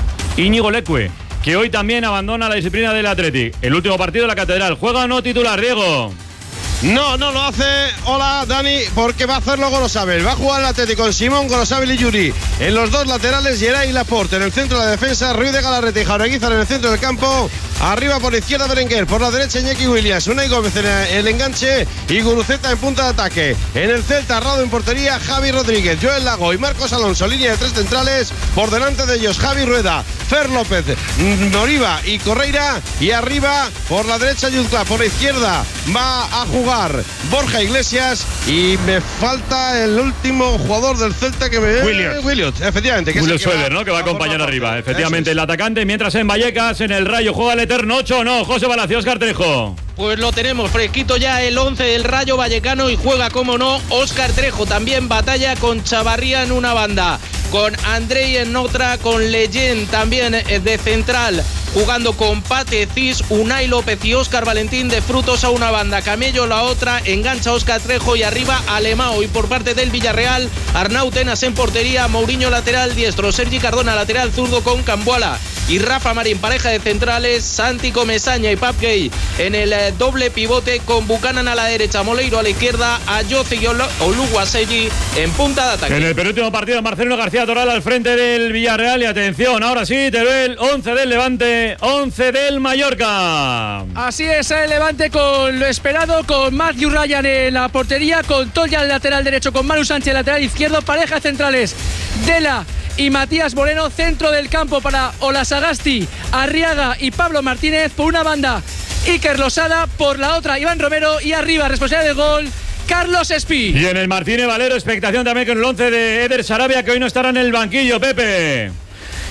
Íñigo Leque, que hoy también abandona la disciplina del Athletic. El último partido de la Catedral. ¿Juega o no titular, Diego? No, no lo hace. Hola, Dani, porque va a hacerlo Gorosabel. Va a jugar el Atlético con Simón, Gorosabel y Yuri. En los dos laterales, Geray y Laporte. En el centro de la defensa, Ruiz de Galarreta y Jaureguizar en el centro del campo. Arriba por la izquierda, Berenguer. Por la derecha, Iñaki Williams. Unai Gómez en el enganche y Guruceta en punta de ataque. En el Celta, Rado en portería, Javi Rodríguez, Joel Lago y Marcos Alonso. Línea de tres centrales. Por delante de ellos, Javi Rueda, Fer López, Noriva y Correira. Y arriba, por la derecha, Yuzcla. Por la izquierda, va a jugar Borja Iglesias y me falta el último jugador del Celta que me... Williot. Williot, efectivamente. Que Williot Schroeder, ¿no? Que va a acompañar arriba. Efectivamente, el atacante. Mientras en Vallecas, en el Rayo, juega el eterno ocho, ¿no? José Palacio, Óscar Trejo. Pues lo tenemos fresquito ya el once del Rayo Vallecano y juega, como no, Óscar Trejo. También batalla con Chavarría en una banda, con Andrei en otra, con Leyen también de central, jugando con Pate Cis, Unai López y Óscar Valentín de Frutos a una banda, Camello la otra, engancha Óscar Trejo y arriba Alemao. Y por parte del Villarreal, Arnau Tenas en portería, Mourinho lateral diestro, Sergi Cardona lateral zurdo con Cambuala y Rafa Marín, pareja de centrales, Santi Comesaña y Pap Gay en el eh, doble pivote, con Buchanan a la derecha, Moleiro a la izquierda, Ayoce y Oluwaseyi en punta de ataque. En el penúltimo partido, Marcelino García Toral al frente del Villarreal. Y atención, ahora sí, Teruel, once del Levante, once del Mallorca. Así es, el Levante con lo esperado, con Matthew Ryan en la portería, con Toya el lateral derecho, con Manu Sánchez lateral izquierdo, parejas centrales, Dela y Matías Moreno, centro del campo para Olasagasti, Arriaga y Pablo Martínez. Por una banda, Iker Losada, por la otra, Iván Romero, y arriba, responsable del gol, Carlos Espí. Y en el Martínez Valero, expectación también con el once de Eder Sarabia, que hoy no estará en el banquillo, Pepe.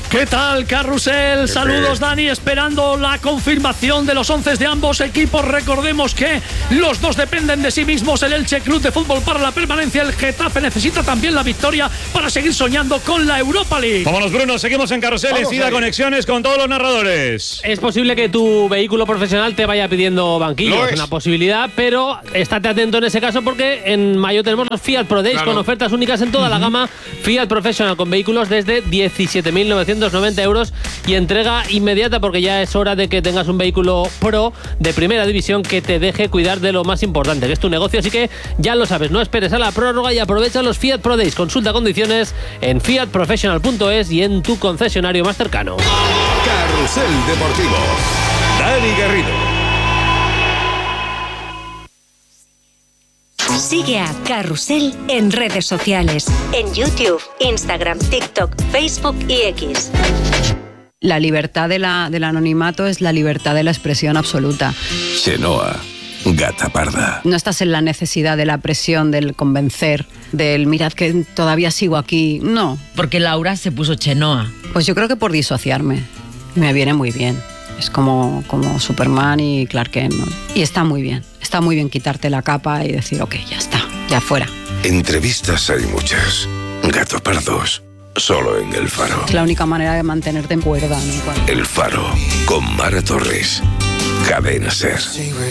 ¿Qué tal, Carrusel? Saludos, Dani, esperando la confirmación de los once de ambos equipos. Recordemos que los dos dependen de sí mismos. El Elche Club de Fútbol para la permanencia. El Getafe necesita también la victoria para seguir soñando con la Europa League. Vámonos, Bruno, seguimos en Carrusel. Enseguida conexiones con todos los narradores. Es posible que tu vehículo profesional te vaya pidiendo banquillo. Es una posibilidad, pero estate atento en ese caso porque en mayo tenemos los Fiat Pro Days, claro, con ofertas únicas en toda uh-huh. la gama Fiat Professional, con vehículos desde diecisiete mil novecientos noventa euros y entrega inmediata, porque ya es hora de que tengas un vehículo Pro de primera división que te deje cuidar de lo más importante, que es tu negocio. Así que ya lo sabes, no esperes a la prórroga y aprovecha los Fiat Pro Days. Consulta condiciones en fiat professional punto es y en tu concesionario más cercano. Carrusel Deportivo, Dani Garrido. Sigue a Carrusel en redes sociales, en YouTube, Instagram, TikTok, Facebook y X. La libertad de la, del anonimato es la libertad de la expresión absoluta. Chenoa, gata parda. No estás en la necesidad de la presión, del convencer, del mirad que todavía sigo aquí. No. Porque Laura se puso Chenoa. Pues yo creo que por disociarme. Me viene muy bien. Es como, como Superman y Clark Kent, ¿no? Y está muy bien. Está muy bien quitarte la capa y decir, ok, ya está, ya fuera. Entrevistas hay muchas. Gato pardos, solo en El Faro. Es la única manera de mantenerte en cuerda, ¿no? El Faro, con Mara Torres. Cadena SER.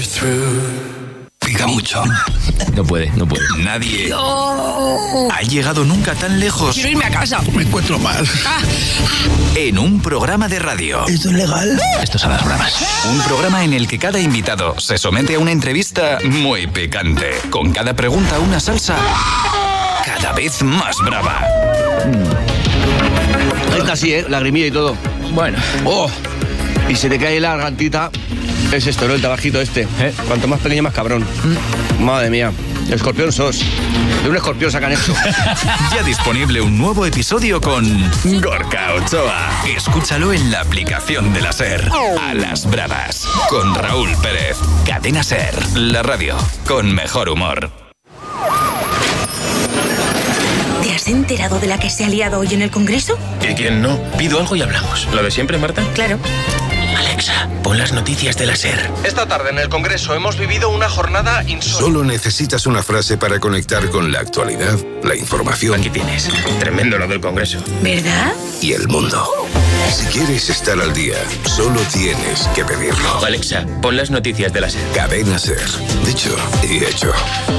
Pica mucho. No puede, no puede. Nadie no. ha llegado nunca tan lejos. Quiero irme a casa. Me encuentro mal. Ah. En un programa de radio. ¿Esto es legal? Esto es a las bravas. Un programa en el que cada invitado se somete a una entrevista muy picante. Con cada pregunta una salsa cada vez más brava. Ahí está así, ¿eh? Lagrimilla y todo. Bueno. Oh. Y se te cae la gargantita. Es esto, ¿no? El tabajito este. ¿Eh? Cuanto más pequeño, más cabrón. ¿Mm? Madre mía. Escorpión sos. De un escorpión sacan esto. Ya disponible un nuevo episodio con Gorka Ochoa. Escúchalo en la aplicación de la SER. A las bravas. Con Raúl Pérez. Cadena SER. La radio con mejor humor. ¿Te has enterado de la que se ha liado hoy en el Congreso? ¿Y quién no? Pido algo y hablamos. ¿Lo de siempre, Marta? Claro. Alexa, pon las noticias de la SER. Esta tarde en el Congreso hemos vivido una jornada insólita. Solo necesitas una frase para conectar con la actualidad, la información. Aquí tienes. Tremendo lo del Congreso. ¿Verdad? Y el mundo. Si quieres estar al día, solo tienes que pedirlo. Alexa, pon las noticias de la SER. Cadena SER. Dicho y hecho.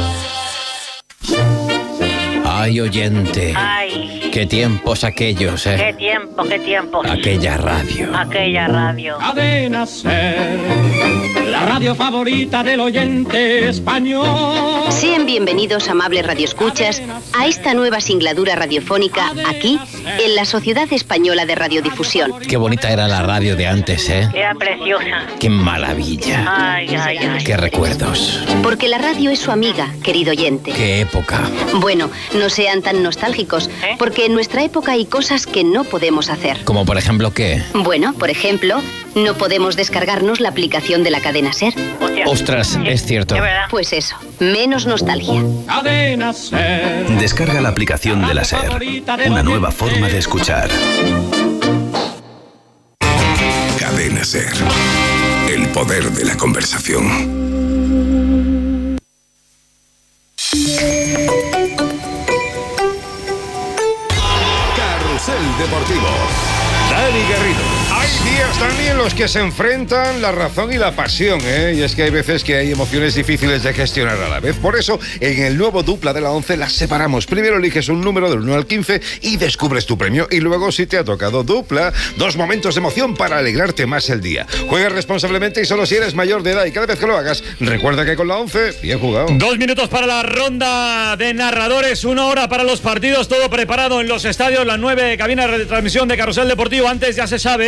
Ay, oyente. Ay. Qué tiempos aquellos, ¿eh? Qué tiempo, qué tiempo. Aquella radio. Aquella radio. Cadena SER, la radio favorita del oyente español. Sean bienvenidos, amables radioescuchas, a esta nueva singladura radiofónica aquí, en la Sociedad Española de Radiodifusión. Qué bonita era la radio de antes, ¿eh? Era preciosa. Qué maravilla. Ay, ay, ay. Qué recuerdos. Porque la radio es su amiga, querido oyente. Qué época. Bueno, no sean tan nostálgicos, ¿eh? Porque en nuestra época hay cosas que no podemos hacer. ¿Como por ejemplo qué? Bueno, por ejemplo, no podemos descargarnos la aplicación de la cadena SER. Ostras, sí, es cierto. Pues eso, menos nostalgia. Cadena SER. Descarga la aplicación de la SER. Una nueva forma de escuchar. Cadena SER. El poder de la conversación. Carrusel Deportivo. Dani Garrido. Hay días, Dani, en los que se enfrentan la razón y la pasión, ¿eh? Y es que hay veces que hay emociones difíciles de gestionar a la vez. Por eso, en el nuevo Dupla de la once las separamos. Primero eliges un número del uno al quince y descubres tu premio. Y luego, si te ha tocado Dupla, dos momentos de emoción para alegrarte más el día. Juega responsablemente y solo si eres mayor de edad. Y cada vez que lo hagas, recuerda que con la once, bien jugado. Dos minutos para la ronda de narradores, una hora para los partidos, todo preparado en los estadios, las nueve cabinas de retransmisión de Carrusel Deportivo. Antes ya se sabe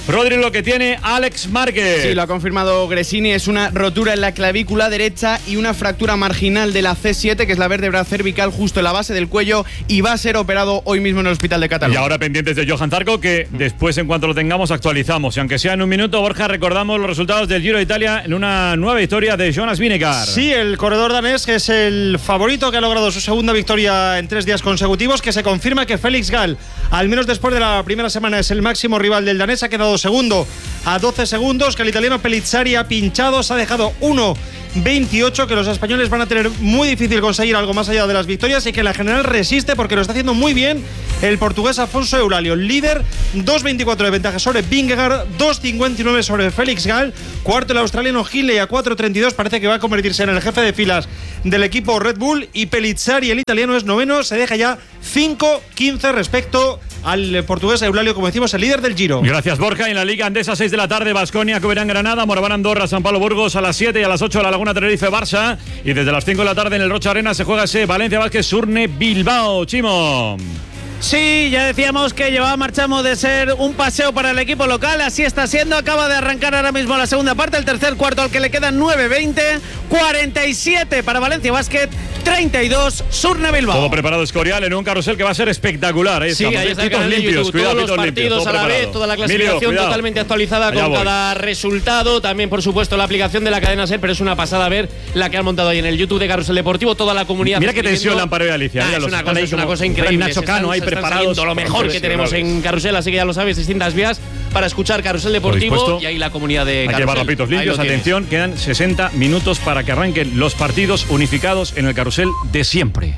Rodri, lo que tiene Alex Márquez. Sí, lo ha confirmado Gresini, es una rotura en la clavícula derecha y una fractura marginal de la C siete, que es la vértebra cervical justo en la base del cuello, y va a ser operado hoy mismo en el hospital de Cataluña. Y ahora pendientes de Johan Zarco, que después, en cuanto lo tengamos, actualizamos. Y aunque sea en un minuto, Borja, recordamos los resultados del Giro de Italia en una nueva victoria de Jonas Vingegaard. Sí, el corredor danés, que es el favorito, que ha logrado su segunda victoria en tres días consecutivos, que se confirma que Félix Gall, al menos después de la primera semana, es el máximo rival del danés. Ha quedado segundo a doce segundos, que el italiano Pellizzari ha pinchado, se ha dejado uno veintiocho, que los españoles van a tener muy difícil conseguir algo más allá de las victorias, y que la general resiste porque lo está haciendo muy bien el portugués Afonso Eulálio, líder, dos veinticuatro de ventaja sobre Vingegaard, dos cincuenta y nueve sobre Félix Gall, cuarto el australiano Hindley a cuatro treinta y dos, parece que va a convertirse en el jefe de filas del equipo Red Bull, y Pellizzari, el italiano, es noveno, se deja ya cinco quince respecto al portugués Eulálio, como decimos, el líder del Giro. Gracias, Borja. En la Liga Andesa, seis de la tarde, Baskonia, Coberán, Granada, Moraván, Andorra, San Pablo, Burgos, a las siete, y a las ocho La Laguna, Tenerife, Barça, y desde las cinco de la tarde en el Rocha Arena se juega ese Valencia Vázquez Surne Bilbao. Chimo. Sí, ya decíamos que llevaba marchamos de ser un paseo para el equipo local, así está siendo. Acaba de arrancar ahora mismo la segunda parte, el tercer cuarto al que le quedan nueve veinte, cuarenta y siete para Valencia Basket, treinta y dos Surne Bilbao. Todo preparado, Escorial, en un carrusel que va a ser espectacular. Ahí sí, ahí está el canal de YouTube, cuidado, todos los partidos limpios, a la preparado. vez, toda la clasificación Emilio, totalmente actualizada Allá con voy. cada resultado. También, por supuesto, la aplicación de la cadena SER, pero es una pasada ver la que han montado ahí en el YouTube de Carrusel Deportivo, toda la comunidad. Mira qué tensión la Amparo y Alicia. Ah, Mira, es, los una están cosa, ahí es una como cosa increíble. Nacho Se Cano están- ahí se están preparados. saliendo lo mejor que tenemos en Carrusel, así que ya lo sabéis, distintas vías para escuchar Carrusel Deportivo dispuesto? y ahí la comunidad de Hay que Carrusel. llevar rapitos Ahí limpios. lo tienes. Atención, quedan sesenta minutos para que arranquen los partidos unificados en el carrusel de siempre.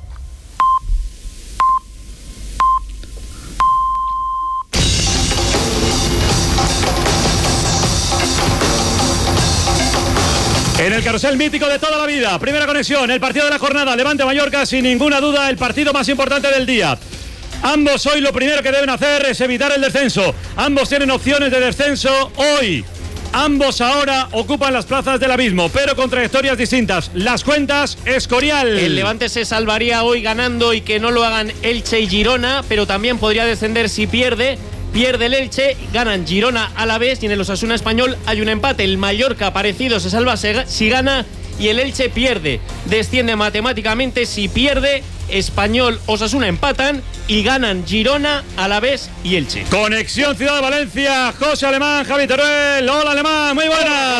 En el carrusel mítico de toda la vida, primera conexión, el partido de la jornada, Levante-Mallorca, sin ninguna duda el partido más importante del día. Ambos hoy lo primero que deben hacer es evitar el descenso. Ambos tienen opciones de descenso hoy. Ambos ahora ocupan las plazas del abismo, pero con trayectorias distintas. Las cuentas, Escorial. El Levante se salvaría hoy ganando y que no lo hagan Elche y Girona, pero también podría descender si pierde. Pierde el Elche, ganan Girona a la vez, y en el Osasuna Español hay un empate. El Mallorca, parecido, se salva si gana, y el Elche pierde. Desciende matemáticamente si pierde. Español, Osasuna empatan y ganan Girona, Alavés y Elche. Conexión Ciudad de Valencia, José Alemán, Javi Teruel. Hola, Alemán, muy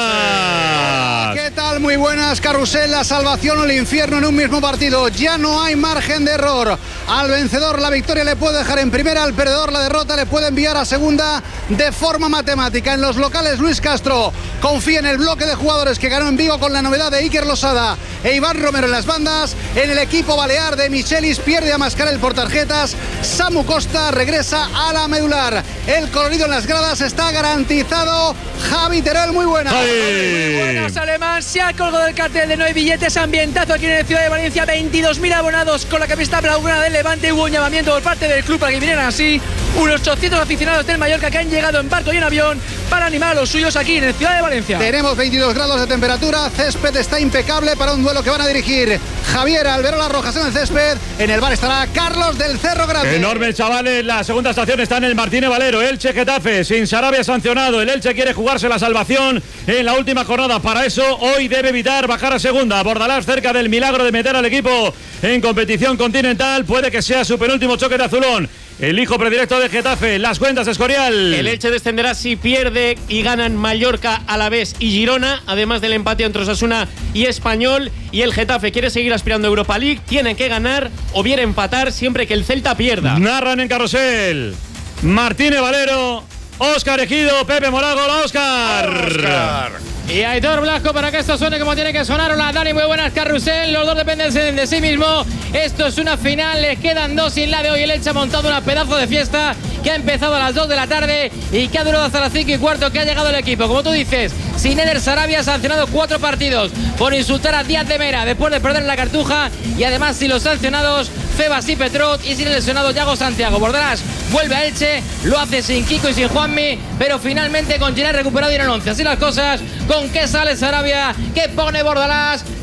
buenas. ¿Qué tal? Muy buenas. Carrusel, la salvación o el infierno en un mismo partido. Ya no hay margen de error. Al vencedor la victoria le puede dejar en primera, al perdedor la derrota le puede enviar a segunda de forma matemática. En los locales, Luis Castro confía en el bloque de jugadores que ganó en Vigo con la novedad de Iker Losada e Iván Romero en las bandas. En el equipo balear de Michelis pierde a Mascarell por tarjetas. Samu Costa regresa a la medular. El colorido en las gradas está garantizado. Javi Teruel, muy buena. Muy buenas, Alemán. Se ha colgado el cartel de no hay billetes. Ambientazo aquí en el Ciudad de Valencia. veintidós mil abonados con la camiseta blaugrana del Levante. Hubo un llamamiento por parte del club para que vinieran así unos ochocientos aficionados del Mallorca que han llegado en barco y en avión para animar a los suyos aquí en el Ciudad de Valencia. Tenemos veintidós grados de temperatura. Césped está impecable para un duelo que van a dirigir Javier Alberola Rojas en el césped. En el bar estará Carlos del Cerro Grande. Enorme, chavales. La segunda estación está en el Martínez Valero. Elche Getafe, sin Sarabia sancionado. El Elche quiere jugarse la salvación en la última jornada. Para eso, hoy debe evitar bajar a segunda. Bordalás cerca del milagro de meter al equipo en competición continental. Puede que sea su penúltimo choque de azulón. El hijo predilecto de Getafe, las cuentas, Escorial. El Elche descenderá si pierde y ganan Mallorca, Alavés y Girona, además del empate entre Osasuna y Español. Y el Getafe quiere seguir aspirando a Europa League, tiene que ganar o bien empatar siempre que el Celta pierda. Narran en Carrusel Martínez Valero, Óscar Ejido, Pepe Morago. Hola, Óscar. Óscar. Y Aitor Blasco para que esto suene como tiene que sonar. Hola, Dani, muy buenas. Carrusel, los dos dependen de sí mismo. Esto es una final, les quedan dos y en la de hoy el Elche ha montado una pedazo de fiesta que ha empezado a las dos de la tarde y que ha durado hasta las cinco y cuarto que ha llegado el equipo. Como tú dices, sin Eder Sarabia, sancionado cuatro partidos por insultar a Díaz de Mera después de perder en la Cartuja, y además sin los sancionados Febas y Petrot y sin el lesionado Yago Santiago. Bordalás vuelve a Elche, lo hace sin Kiko y sin Juanmi, pero finalmente con Giné recuperado y en el once. Así las cosas, con qué sale Sarabia, qué pone Bordalás,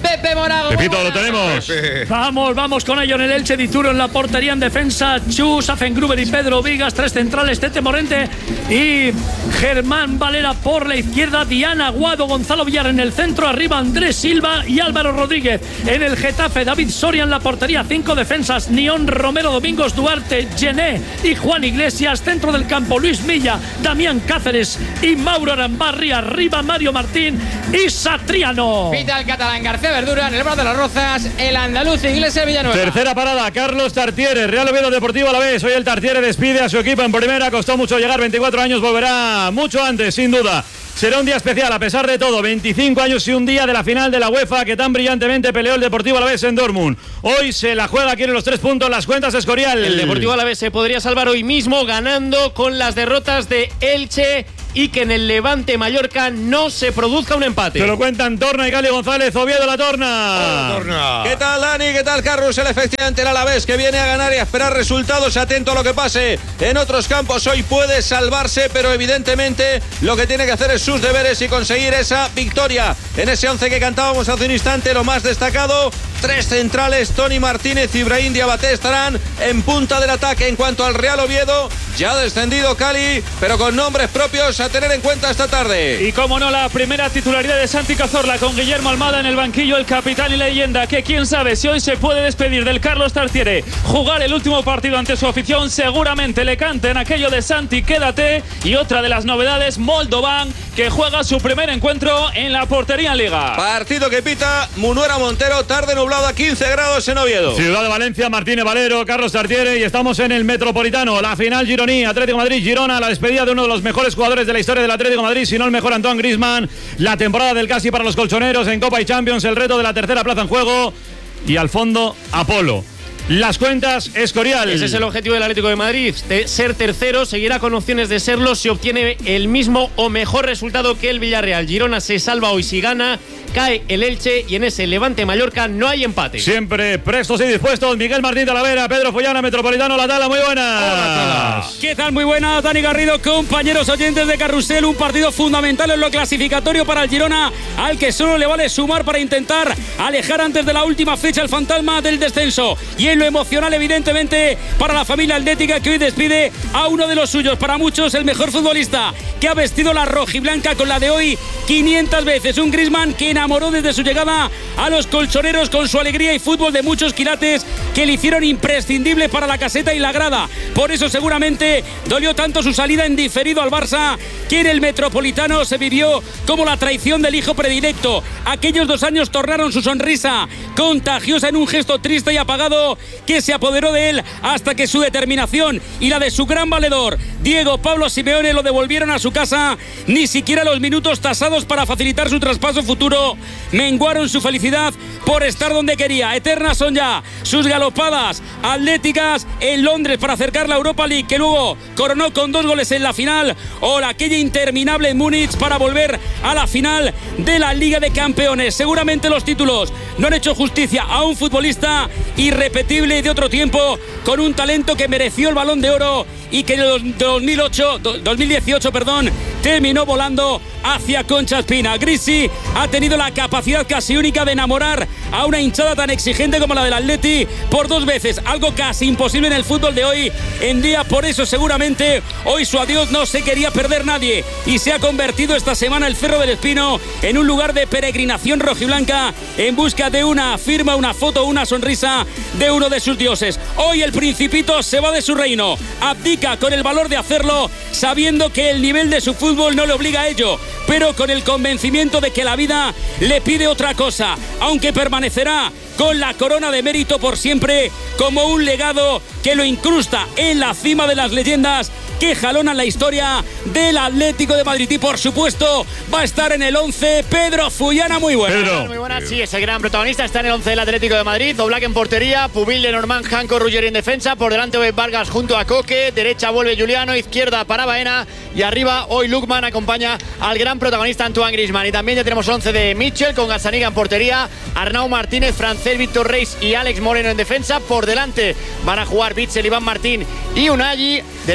Pepe Morago. Pepito, lo tenemos. Pepe. Vamos, vamos con ello en el Elche. Dituro en la portería, en defensa Chus, Affengruber y Pedro Vigas. Tres centrales, Tete Morente y Germán Valera por la izquierda. Diana Aguado, Gonzalo Villar en el centro. Arriba Andrés Silva y Álvaro Rodríguez. En el Getafe, David Soria en la portería. Cinco defensas, Nión, Romero, Domingos, Duarte, Gené y Juan Iglesias. Centro del campo, Luis Milla, Damián Cáceres y Mauro Arambarri. Arriba Mario Martín y Satriano. Pita el catalán García Verdura, en el bar de las Rozas, el andaluz Iglesias Villanueva. Tercera parada, Carlos Tartiere, Real Oviedo Deportivo Alavés. Hoy el Tartiere despide a su equipo en primera. Costó mucho llegar, veinticuatro años, volverá mucho antes, sin duda. Será un día especial, a pesar de todo. veinticinco años y un día de la final de la UEFA que tan brillantemente peleó el Deportivo Alavés en Dortmund. Hoy se la juega, quiere los tres puntos, las cuentas Escorial. El Deportivo Alavés se podría salvar hoy mismo ganando con las derrotas de Elche y que en el Levante Mallorca no se produzca un empate. Te lo cuentan Torna y Cali González. Oviedo La Torna. Hola, Torna. ¿Qué tal, Dani? ¿Qué tal, Carrusel? Efectivamente, el Alavés que viene a ganar y a esperar resultados. Atento a lo que pase en otros campos. Hoy puede salvarse, pero evidentemente lo que tiene que hacer es sus deberes y conseguir esa victoria. En ese once que cantábamos hace un instante, lo más destacado, tres centrales, Tony Martínez y Ibrahim Diabaté estarán en punta del ataque. En cuanto al Real Oviedo, ya ha descendido Cali, pero con nombres propios a tener en cuenta esta tarde. Y como no, la primera titularidad de Santi Cazorla con Guillermo Almada en el banquillo, el capitán y leyenda, que quién sabe si hoy se puede despedir del Carlos Tartiere, jugar el último partido ante su afición. Seguramente le canten aquello de Santi, quédate. Y otra de las novedades, Moldovan, que juega su primer encuentro en la portería en Liga. Partido que pita Munuera Montero, tarde nublado a quince grados en Oviedo. Ciudad de Valencia, Martínez Valero, Carlos Tartiere, y estamos en el Metropolitano. La final gironí, Atlético Madrid, Girona, la despedida de uno de los mejores jugadores de la historia del Atlético Madrid, si no el mejor, Antoine Griezmann. La temporada del casi para los colchoneros en Copa y Champions, el reto de la tercera plaza en juego. Y al fondo, Apolo. Las cuentas, Escorial. Ese es el objetivo del Atlético de Madrid, de ser tercero. Seguirá con opciones de serlo si obtiene el mismo o mejor resultado que el Villarreal. Girona se salva hoy si gana, cae el Elche y en ese Levante Mallorca no hay empate. Siempre prestos y dispuestos, Miguel Martín Talavera, Pedro Follana, Metropolitano, La Tala, muy buenas. Hola, ¿qué tal? Muy buenas, Dani Garrido, compañeros oyentes de Carrusel. Un partido fundamental en lo clasificatorio para el Girona, al que solo le vale sumar para intentar alejar antes de la última fecha el fantasma del descenso. Y en lo emocional, evidentemente, para la familia atlética, que hoy despide a uno de los suyos, para muchos el mejor futbolista, que ha vestido la rojiblanca con la de hoy quinientas veces. Un Griezmann que enamoró desde su llegada a los colchoneros con su alegría y fútbol de muchos quilates que le hicieron imprescindible para la caseta y la grada. Por eso seguramente dolió tanto su salida en diferido al Barça, que en el Metropolitano se vivió como la traición del hijo predilecto. Aquellos dos años tornaron su sonrisa contagiosa en un gesto triste y apagado que se apoderó de él, hasta que su determinación y la de su gran valedor Diego Pablo Simeone lo devolvieron a su casa. Ni siquiera los minutos tasados para facilitar su traspaso futuro menguaron su felicidad por estar donde quería. Eternas son ya sus galopadas atléticas en Londres para acercar la Europa League, que luego coronó con dos goles en la final, o la aquella interminable en Múnich para volver a la final de la Liga de Campeones. Seguramente los títulos no han hecho justicia a un futbolista irrepetible y de otro tiempo, con un talento que mereció el Balón de Oro y que en dos mil ocho, dos mil dieciocho perdón, terminó volando hacia Concha Espina. Grisi ha tenido la capacidad casi única de enamorar a una hinchada tan exigente como la del Atleti por dos veces, algo casi imposible en el fútbol de hoy en día. Por eso seguramente hoy su adiós no se quería perder nadie, y se ha convertido esta semana el Cerro del Espino en un lugar de peregrinación rojiblanca en busca de una firma, una foto, una sonrisa de uno de sus dioses. Hoy el Principito se va de su reino, abdica con el valor de hacerlo, sabiendo que el nivel de su fútbol no le obliga a ello, pero con el convencimiento de que la vida le pide otra cosa, aunque permanecerá con la corona de mérito por siempre como un legado que lo incrusta en la cima de las leyendas que jalonan la historia del Atlético de Madrid. Y por supuesto va a estar en el once Pedro Follana. Muy buenas. Pedro. Muy buenas, sí, es el gran protagonista, está en el once del Atlético de Madrid. Oblak en portería, Pubil, Lenormand, Janko, Ruggeri en defensa, por delante Oed Vargas junto a Coque, derecha vuelve Juliano, izquierda para Baena, y arriba hoy Lukman acompaña al gran protagonista Antoine Griezmann. Y también ya tenemos once de Mitchell con Gazzaniga en portería, Arnau Martínez, Francés, Víctor Reis y Alex Moreno en defensa. Por delante van a jugar Bitzel, Iván Martín y Unai, derecha para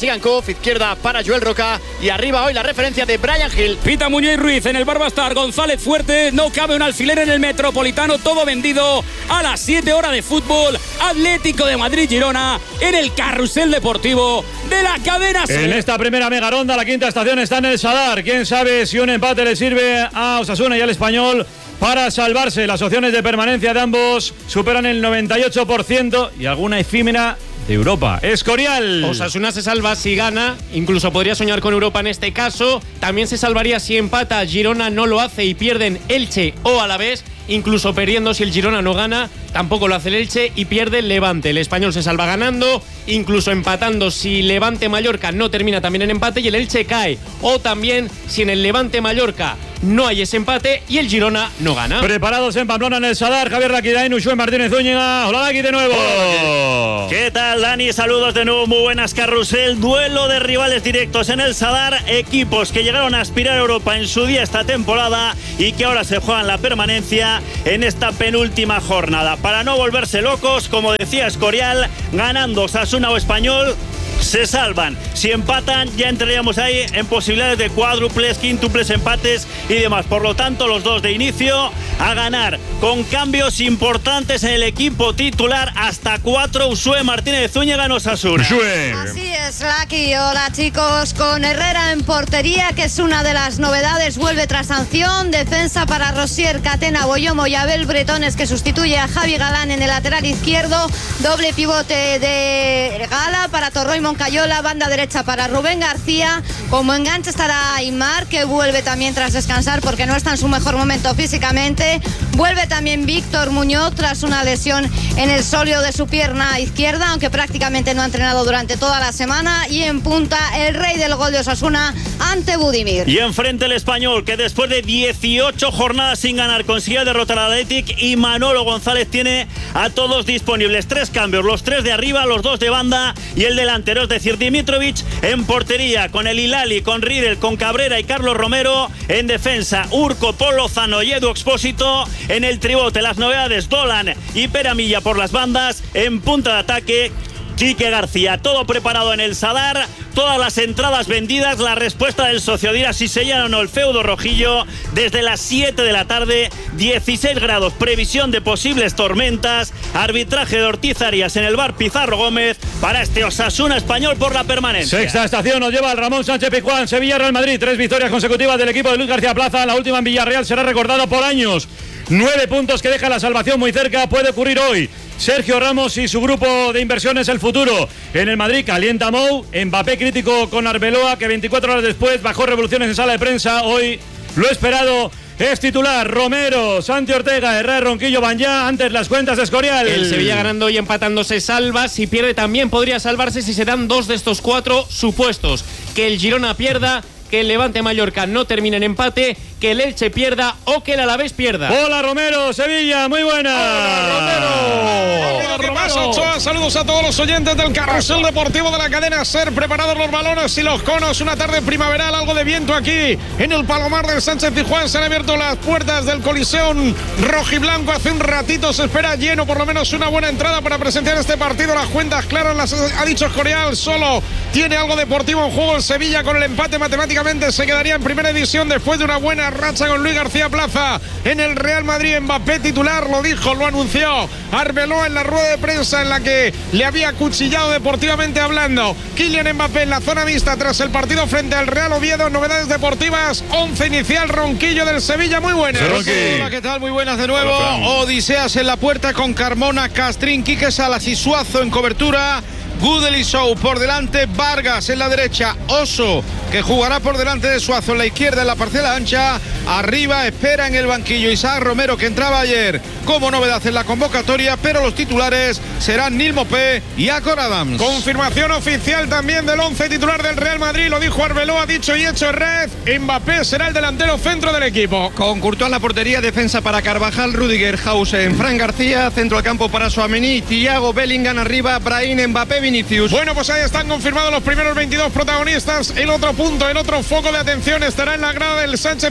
Sigankov, izquierda para Joel Roca y arriba hoy la referencia de Brian Hill. Pita Muñoz Ruiz en el Barbastar, González Fuerte, no cabe un alfiler en el Metropolitano, todo vendido a las siete horas de fútbol. Atlético de Madrid-Girona en el carrusel deportivo de la cadena SER. En esta primera mega ronda, la quinta estación está en el Sadar. Quién sabe si un empate le sirve a Osasuna y al Español para salvarse. Las opciones de permanencia de ambos superan el noventa y ocho por ciento y alguna efímera de Europa. Escorial. Osasuna se salva si gana, incluso podría soñar con Europa en este caso. También se salvaría si empata, Girona no lo hace y pierden Elche o Alavés. Incluso perdiendo si el Girona no gana, tampoco lo hace el Elche y pierde el Levante. El Español se salva ganando, incluso empatando si Levante Mallorca no termina también en empate y el Elche cae. O también si en el Levante Mallorca no hay ese empate y el Girona no gana. Preparados en Pamplona en el Sadar, Javier Laquidain, Ushue Martínez Zúñiga. Hola Laqui de nuevo. Hola, ¿qué tal, Dani? Saludos de nuevo, muy buenas, carrusel. Duelo de rivales directos en el Sadar, equipos que llegaron a aspirar a Europa en su día esta temporada y que ahora se juegan la permanencia en esta penúltima jornada. Para no volverse locos, como decía Escorial, ganando Osasuna o Español, se salvan. Si empatan, ya entraríamos ahí en posibilidades de cuádruples, quíntuples, empates y demás. Por lo tanto, los dos de inicio a ganar, con cambios importantes en el equipo titular, hasta cuatro. Ushue Martínez Zúñiga en Osasuna. Así es, Lucky. Hola, chicos. Con Herrera en portería, que es una de las novedades, vuelve tras sanción. Defensa para Rosier, Catena, Boyomo y Abel Bretones, que sustituye a Javi Galán en el lateral izquierdo. Doble pivote de Gala para Torroy Moncayola, banda derecha para Rubén García. Como enganche estará Aimar, que vuelve también tras descansar porque no está en su mejor momento físicamente. Vuelve también Víctor Muñoz tras una lesión en el sóleo de su pierna izquierda, aunque prácticamente no ha entrenado durante toda la semana. Y en punta, el rey del gol de Osasuna ante Budimir. Y enfrente el Español, que después de dieciocho jornadas sin ganar consigue derrotar al Athletic, y Manolo González tiene a todos disponibles. Tres cambios, los tres de arriba, los dos de banda y el delantero, es decir, Dimitrovic en portería, con el Hilali, con Riedel, con Cabrera y Carlos Romero. En defensa, Urco, Pol Lozano y Edu Expósito. En el tribote, las novedades, Dolan y Peramilla por las bandas. En punta de ataque, Quique García. Todo preparado en el Sadar, todas las entradas vendidas. La respuesta del socio dirá si se llena o no el feudo rojillo. Desde las siete de la tarde, dieciséis grados, previsión de posibles tormentas. Arbitraje de Ortiz Arias en el bar Pizarro Gómez para este Osasuna Español por la permanencia. Sexta estación nos lleva al Ramón Sánchez Pizjuán. Sevilla, Real Madrid, tres victorias consecutivas del equipo de Luis García Plaza. La última en Villarreal será recordada por años. Nueve puntos que deja la salvación muy cerca. Puede ocurrir hoy. Sergio Ramos y su grupo de inversiones El Futuro. En el Madrid calienta Mou. Mbappé crítico con Arbeloa, que veinticuatro horas después bajó revoluciones en sala de prensa. Hoy lo esperado es titular. Romero, Santi Ortega, Herrera, Ronquillo, Banyá. Antes las cuentas de Escorial. El Sevilla ganando y empatando se salva. Si pierde también podría salvarse si se dan dos de estos cuatro supuestos. Que el Girona pierda, que el Levante Mallorca no termine en empate, que el Elche pierda o que el Alavés pierda. Hola Romero, Sevilla, muy buena. Hola Romero. ¿Qué pasa, Ochoa? Saludos a todos los oyentes del carrusel deportivo de la cadena SER. Preparados los balones y los conos. Una tarde primaveral, algo de viento aquí en el Palomar del Sánchez Pizjuán. Se han abierto las puertas del Coliseum rojiblanco. Hace un ratito se espera lleno, por lo menos una buena entrada para presenciar este partido. Las cuentas claras las ha dicho Escorial. Solo tiene algo deportivo en juego el Sevilla. Con el empate matemáticamente se quedaría en primera división después de una buena racha con Luis García Plaza en el Real Madrid. Mbappé titular, lo dijo, lo anunció Arbeloa en la rueda de prensa en la que le había cuchillado deportivamente hablando. Kylian Mbappé en la zona mixta tras el partido frente al Real Oviedo. Novedades deportivas, once inicial, Ronquillo del Sevilla, muy buenas. Hola, ¿qué tal? Muy buenas de nuevo. Odiseas en la puerta con Carmona, Castrín, Quique Salas y Suazo en cobertura. Gudel y Show por delante, Vargas en la derecha, Oso, que jugará por delante de Suazo en la izquierda en la parcela ancha. Arriba espera en el banquillo Isaac Romero, que entraba ayer como novedad en la convocatoria, pero los titulares serán Nil Mopé y Acor Adams. Confirmación oficial también del once titular del Real Madrid, lo dijo Arbeloa, dicho y hecho en red. Mbappé será el delantero centro del equipo. Con Courtois en la portería, defensa para Carvajal, Rudiger, Hausen, Fran García, centro al campo para Tchouaméni, Thiago, Bellingham arriba, Brahim, Mbappé, Vinicius. Bueno, pues ahí están confirmados los primeros veintidós protagonistas. El otro punto, el otro foco de atención estará en la grada del Sánchez Pizjuán.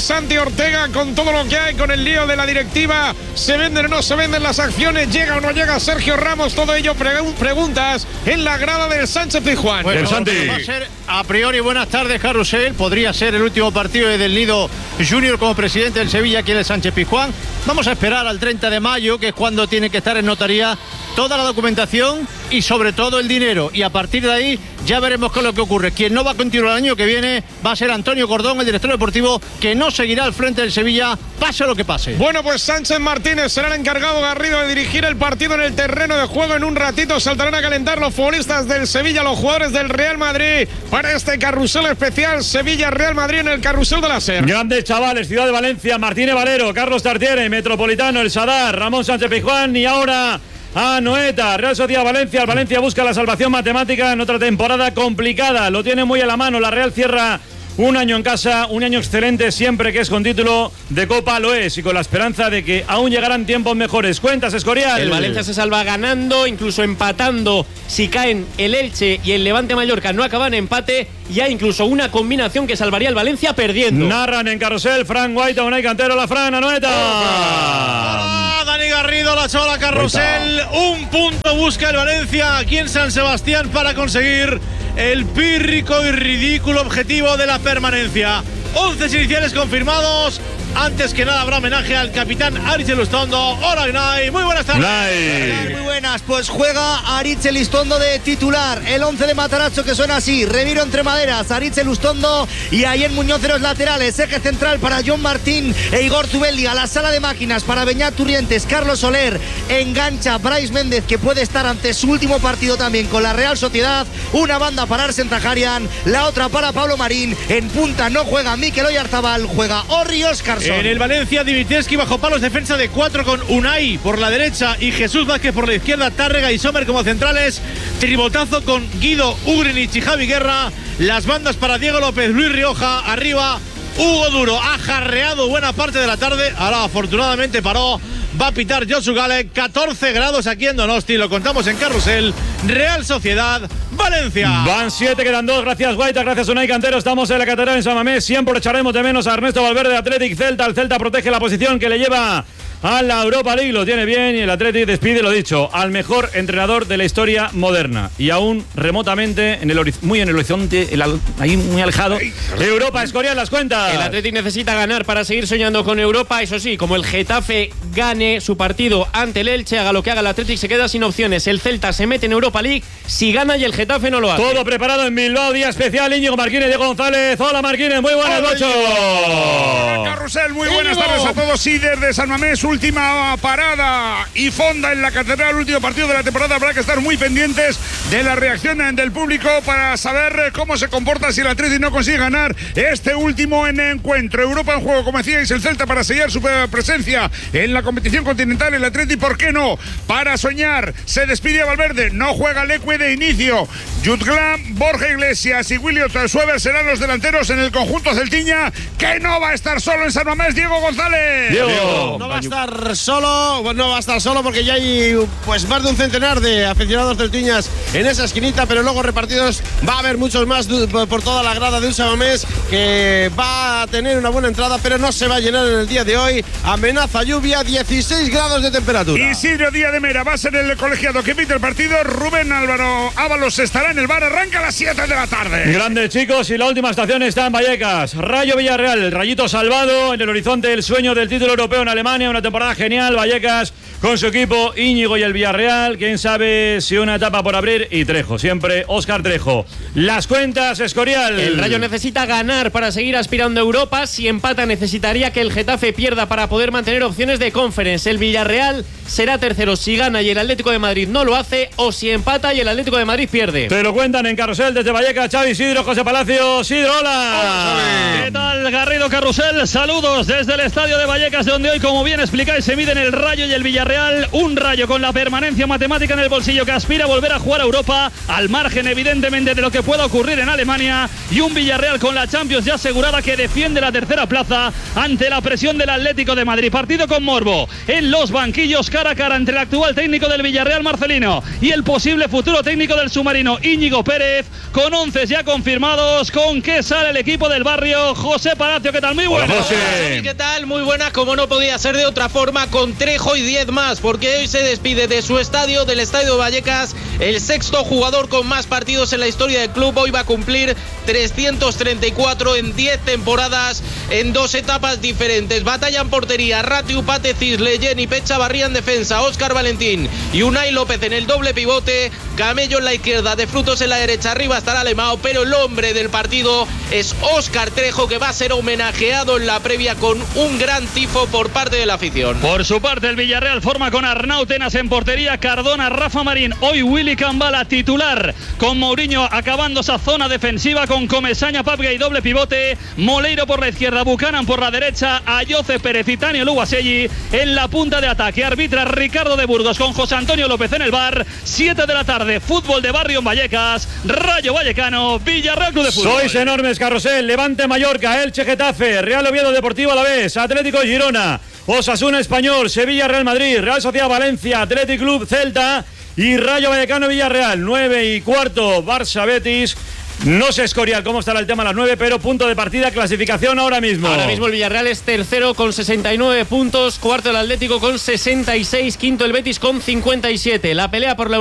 Santi Ortega con todo lo que hay, con el lío de la directiva. ¿Se venden o no se venden las acciones? ¿Llega o no llega Sergio Ramos? Todo ello pregu- preguntas en la grada del Sánchez Pizjuán. Bueno, va a ser, a priori, buenas tardes, Carrusel. Podría ser el último partido de Del Nido Junior como presidente del Sevilla aquí en el Sánchez Pizjuán. Vamos a esperar al treinta de mayo, que es cuando tiene que estar en notaría toda la documentación y sobre todo el dinero. Y a partir de ahí ya veremos qué es lo que ocurre. Quien no va a continuar el año que viene va a ser Antonio Cordón, el director deportivo, que no seguirá al frente del Sevilla, pase lo que pase. Bueno, pues Sánchez Martínez será el encargado, Garrido, de dirigir el partido en el terreno de juego. En un ratito saltarán a calentar los futbolistas del Sevilla, los jugadores del Real Madrid, para este carrusel especial Sevilla-Real Madrid en el carrusel de la SER. Grandes chavales, Ciudad de Valencia, Martínez Valero, Carlos Tartiere, Metropolitano, El Sadar, Ramón Sánchez Pizjuán y ahora a Noeta. Real Sociedad Valencia. El Valencia busca la salvación matemática en otra temporada complicada. Lo tiene muy a la mano. La Real cierra un año en casa, un año excelente, siempre que es con título de Copa lo es, y con la esperanza de que aún llegarán tiempos mejores. Cuentas, Escorial. El Valencia se salva ganando, incluso empatando. Si caen el Elche y el Levante Mallorca no acaban empate, y hay incluso una combinación que salvaría al Valencia perdiendo. Narran en carrusel Fran Guaita, Unai Cantero, la Fran, Anoeta. Ah, Dani Garrido, la chola carrusel. Un punto busca el Valencia aquí en San Sebastián para conseguir el pírrico y ridículo objetivo de la permanencia. once iniciales confirmados. Antes que nada habrá homenaje al capitán Aritz Elizondo. Hola, Gnay, muy buenas tardes. Gnay. Muy buenas, pues juega Aritz Elizondo de titular. El once de Matarazzo que suena así: Remiro entre maderas, Aritz Elizondo y Ayer Muñoz en los laterales. Eje central para John Martín e Igor Zubeldi. A la sala de máquinas para Beñat Turrientes, Carlos Soler. Engancha Brais Méndez, que puede estar ante su último partido también con la Real Sociedad. Una banda para Arsen Tajarian, la otra para Pablo Marín. En punta no juega Mikel Oyarzabal, juega Orri Óscar. En el Valencia, Divitevski bajo palos, defensa de cuatro con Unai por la derecha y Jesús Vázquez por la izquierda, Tárrega y Sommer como centrales. Tribotazo con Guido, Ugrinich y Javi Guerra. Las bandas para Diego López, Luis Rioja. Arriba, Hugo Duro, ha jarreado buena parte de la tarde. Ahora afortunadamente paró. Va a pitar Josu Gale. catorce grados aquí en Donosti, lo contamos en Carrusel. Real Sociedad, Valencia. Van siete, quedan dos. Gracias, Guaita. Gracias, Unai Cantero. Estamos en la catedral en San Mamés. Siempre echaremos de menos a Ernesto Valverde, Athletic Celta. El Celta protege la posición que le lleva a la Europa League. Lo tiene bien y el Athletic despide, lo dicho, al mejor entrenador de la historia moderna. Y aún remotamente, en el horiz- muy en el horizonte, el al- ahí muy alejado, Europa. Escorial, las cuentas. El Athletic necesita ganar para seguir soñando con Europa. Eso sí, como el Getafe gane su partido ante el Elche, haga lo que haga el Athletic, se queda sin opciones. El Celta se mete en Europa League si gana y el Getafe no lo hace. Todo preparado en Bilbao, día especial. Íñigo Marquínez, Diego González. Hola, Marquínez, muy buenas noches. Carrusel, muy buenas tardes a todos. Y desde San Mamés, última parada y fonda en la catedral, último partido de la temporada. Habrá que estar muy pendientes de la reacción del público para saber cómo se comporta si el Athletic no consigue ganar este último encuentro. Europa en juego, como decíais, el Celta para sellar su presencia en la competición continental. El Athletic, ¿por qué no? Para soñar. Se despide a Valverde, no juega Leque de inicio. Jutglam, Borja Iglesias y Willy Suever serán los delanteros en el conjunto celtiña, que no va a estar solo en San Mamés. Diego González. Diego. No va a estar solo, no va a estar solo porque ya hay pues más de un centenar de aficionados celtiñas en esa esquinita, pero luego repartidos va a haber muchos más por toda la grada de un San Mamés, que va a tener una buena entrada, pero no se va a llenar en el día de hoy. Amenaza lluvia, dieciséis grados de temperatura. Isidro Díaz de Mera va a ser el colegiado que pita el partido. Rubén Álvaro Ábalos estará en el bar. Arranca a las siete de la tarde. Grandes, chicos, y la última estación está en Vallecas. Rayo Villarreal, el Rayito salvado en el horizonte, el sueño del título europeo en Alemania. Una temporada genial. Vallecas con su equipo, Íñigo y el Villarreal. Quién sabe si una etapa por abrir. Y Trejo, siempre Óscar Trejo. Las cuentas, Escorial. El Rayo necesita ganar para seguir aspirando a Europa. Si empata, necesitaría que el Getafe pierda para poder mantener opciones de Conference. El Villarreal será tercero si gana y el Atlético de Madrid no lo hace, o si empata y el Atlético de Madrid pierde. Te lo cuentan en Carrusel desde Vallecas. Xavi Isidro, José Palacio. Isidro, hola. ¿Qué tal, Garrido Carrusel? Saludos desde el estadio de Vallecas, donde hoy, como bien explicáis, se miden el Rayo y el Villarreal. Un Rayo con la permanencia matemática en el bolsillo, que aspira a volver a jugar a Europa, al margen evidentemente de lo que pueda ocurrir en Alemania, y un Villarreal con la Champions ya asegurada, que defiende la tercera plaza ante la presión del Atlético de Madrid. Partido con morbo en los banquillos. cara a cara entre el actual técnico del Villarreal, Marcelino, y el posible futuro técnico del submarino, Íñigo Pérez, con once ya confirmados. ¿Con qué sale el equipo del barrio? José Palacio, ¿qué tal? Muy buenas. Hola, ¿qué tal? Muy buenas, como no podía ser de otra forma, con Trejo y diez más, porque hoy se despide de su estadio, del Estadio Vallecas, el sexto jugador con más partidos en la historia del club. Hoy va a cumplir trescientos treinta y cuatro en diez temporadas, en dos etapas diferentes. Batalla en portería, Ratiu, Pate Cisle, Jenny Pechavarría en defensa, Óscar Valentín y Unai López en el doble pivote, Camello en la izquierda, De Frutos en la derecha, arriba estará Alemão, pero el hombre del partido es Óscar Trejo, que va a ser homenajeado en la previa con un gran tifo por parte de la afición. Por su parte, el Villarreal forma con Arnau Tenas en portería, Cardona, Rafa Marín, hoy Willy Cambala titular, con Mourinho acabando esa zona defensiva, con Comesaña, Papga y doble pivote, Moleiro por la izquierda, Buchanan por la derecha, Ayoce Pérez y Tania Luguaselli en la punta de ataque. Arbitra Ricardo de Burgos con José Antonio López en el bar. Siete de la tarde, fútbol de barrio en Vallecas, Rayo Vallecano, Villarreal Club de Fútbol. Sois enormes, Carrusel. Levante Mallorca, Elche Getafe, Real Oviedo Deportivo Alavés, Atlético Girona, Osasuna Español, Sevilla Real Madrid, Real Sociedad Valencia, Athletic Club Celta y Rayo Vallecano Villarreal. Nueve y cuarto, Barça Betis. No sé, Escorial, cómo estará el tema a las nueve, pero punto de partida, clasificación ahora mismo. Ahora mismo el Villarreal es tercero con sesenta y nueve puntos, cuarto el Atlético con sesenta y seis, quinto el Betis con cincuenta y siete. La pelea por la